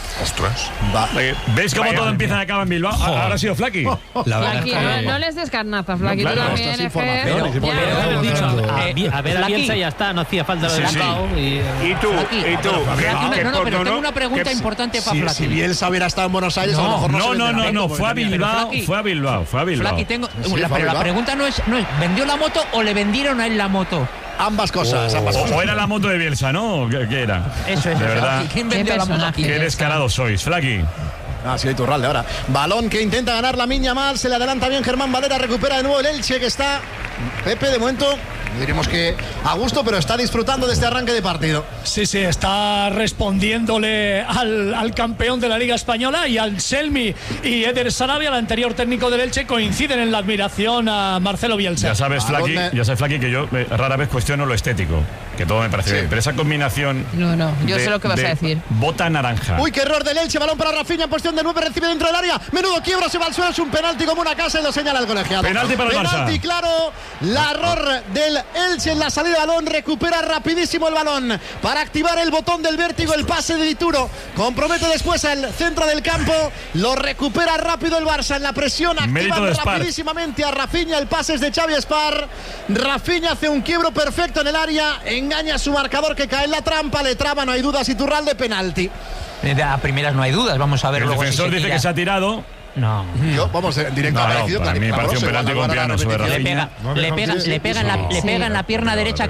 Ostras. Va. ¿Veis cómo Vaya, todo vaya. empieza y acaba en Bilbao? Joder. Ahora ha sido Flaki. La verdad Flaki, es que- no, no les des carnaza, Flaki, No, tú claro, también. esto es es que- información. Ya. Pero hemos dicho, a, Eh, a ver a Flaki. Bielsa y ya está, no hacía falta lo Sí, del sí. Bilbao. Y, Y tú, Flaki, y tú. Flaki, que- no, que no, por pero no, tengo no, una pregunta que- importante para Si, Flaki. si Bielsa hubiera estado en Buenos Aires, a lo mejor no, No, se no, venderá. no, no, Pero fue a venderá. Bilbao, Flaki. fue a Bilbao, fue a Bilbao. Flaki, tengo, Sí, la, fue a pero la Bilbao. pregunta no es, no es, ¿vendió la moto o le vendieron a él la moto? Ambas cosas, ambas O, cosas. o era la moto de Bielsa, ¿no? ¿Qué, qué era? Eso es. De eso. verdad. ¿Quién Qué vendió la moto personaje. aquí? Qué descarados sois, Flaki. Ah, sí, Iturralde ahora. Balón que intenta ganar la Miña Mal. Se le adelanta bien Germán Valera. Recupera de nuevo el Elche, que está. Pepe, de momento, diríamos que a gusto, pero está disfrutando de este arranque de partido. Sí, sí, está respondiéndole al, al campeón de la Liga Española, y al Selmi y Eder Sarabia, el anterior técnico del Elche, coinciden en la admiración a Marcelo Bielsa. Ya sabes, Flaki, Balón de- ya sabes, Flaki, que yo eh, rara vez cuestiono lo estético, que todo me parece bien. Pero esa combinación. No, no, yo de- sé lo que vas de a decir. Bota naranja. Uy, qué error del Elche. Balón para Rafinha en posición de nueve. Recibe dentro del área. Menudo quiebro, se va al suelo. Es un penalti como una casa y lo señala el colegiado. Penalti para el Barça. Penalti, claro. La error del Elche en la salida de balón. Recupera rapidísimo el balón para activar el botón del vértigo. El pase de Dituro. Compromete después al centro del campo. Lo recupera rápido el Barça en la presión. Mérito Activan de Spar. rapidísimamente a Rafinha. El pase es de Xavi Spar. Rafinha hace un quiebro perfecto en el área. Engaña a su marcador, que cae en la trampa. Le traba, no hay dudas. Iturralde, penalti. Eh, A primeras no hay dudas, vamos a ver El luego si defensor se dice tira. que se ha tirado. No. Yo, vamos, en directo No, ha no, parecido para mí me clamoroso, pareció un igual penalti ahora con la piano sobre repetición. Le Rafinha. pega, le pega, le pega en la, le pega en la pierna derecha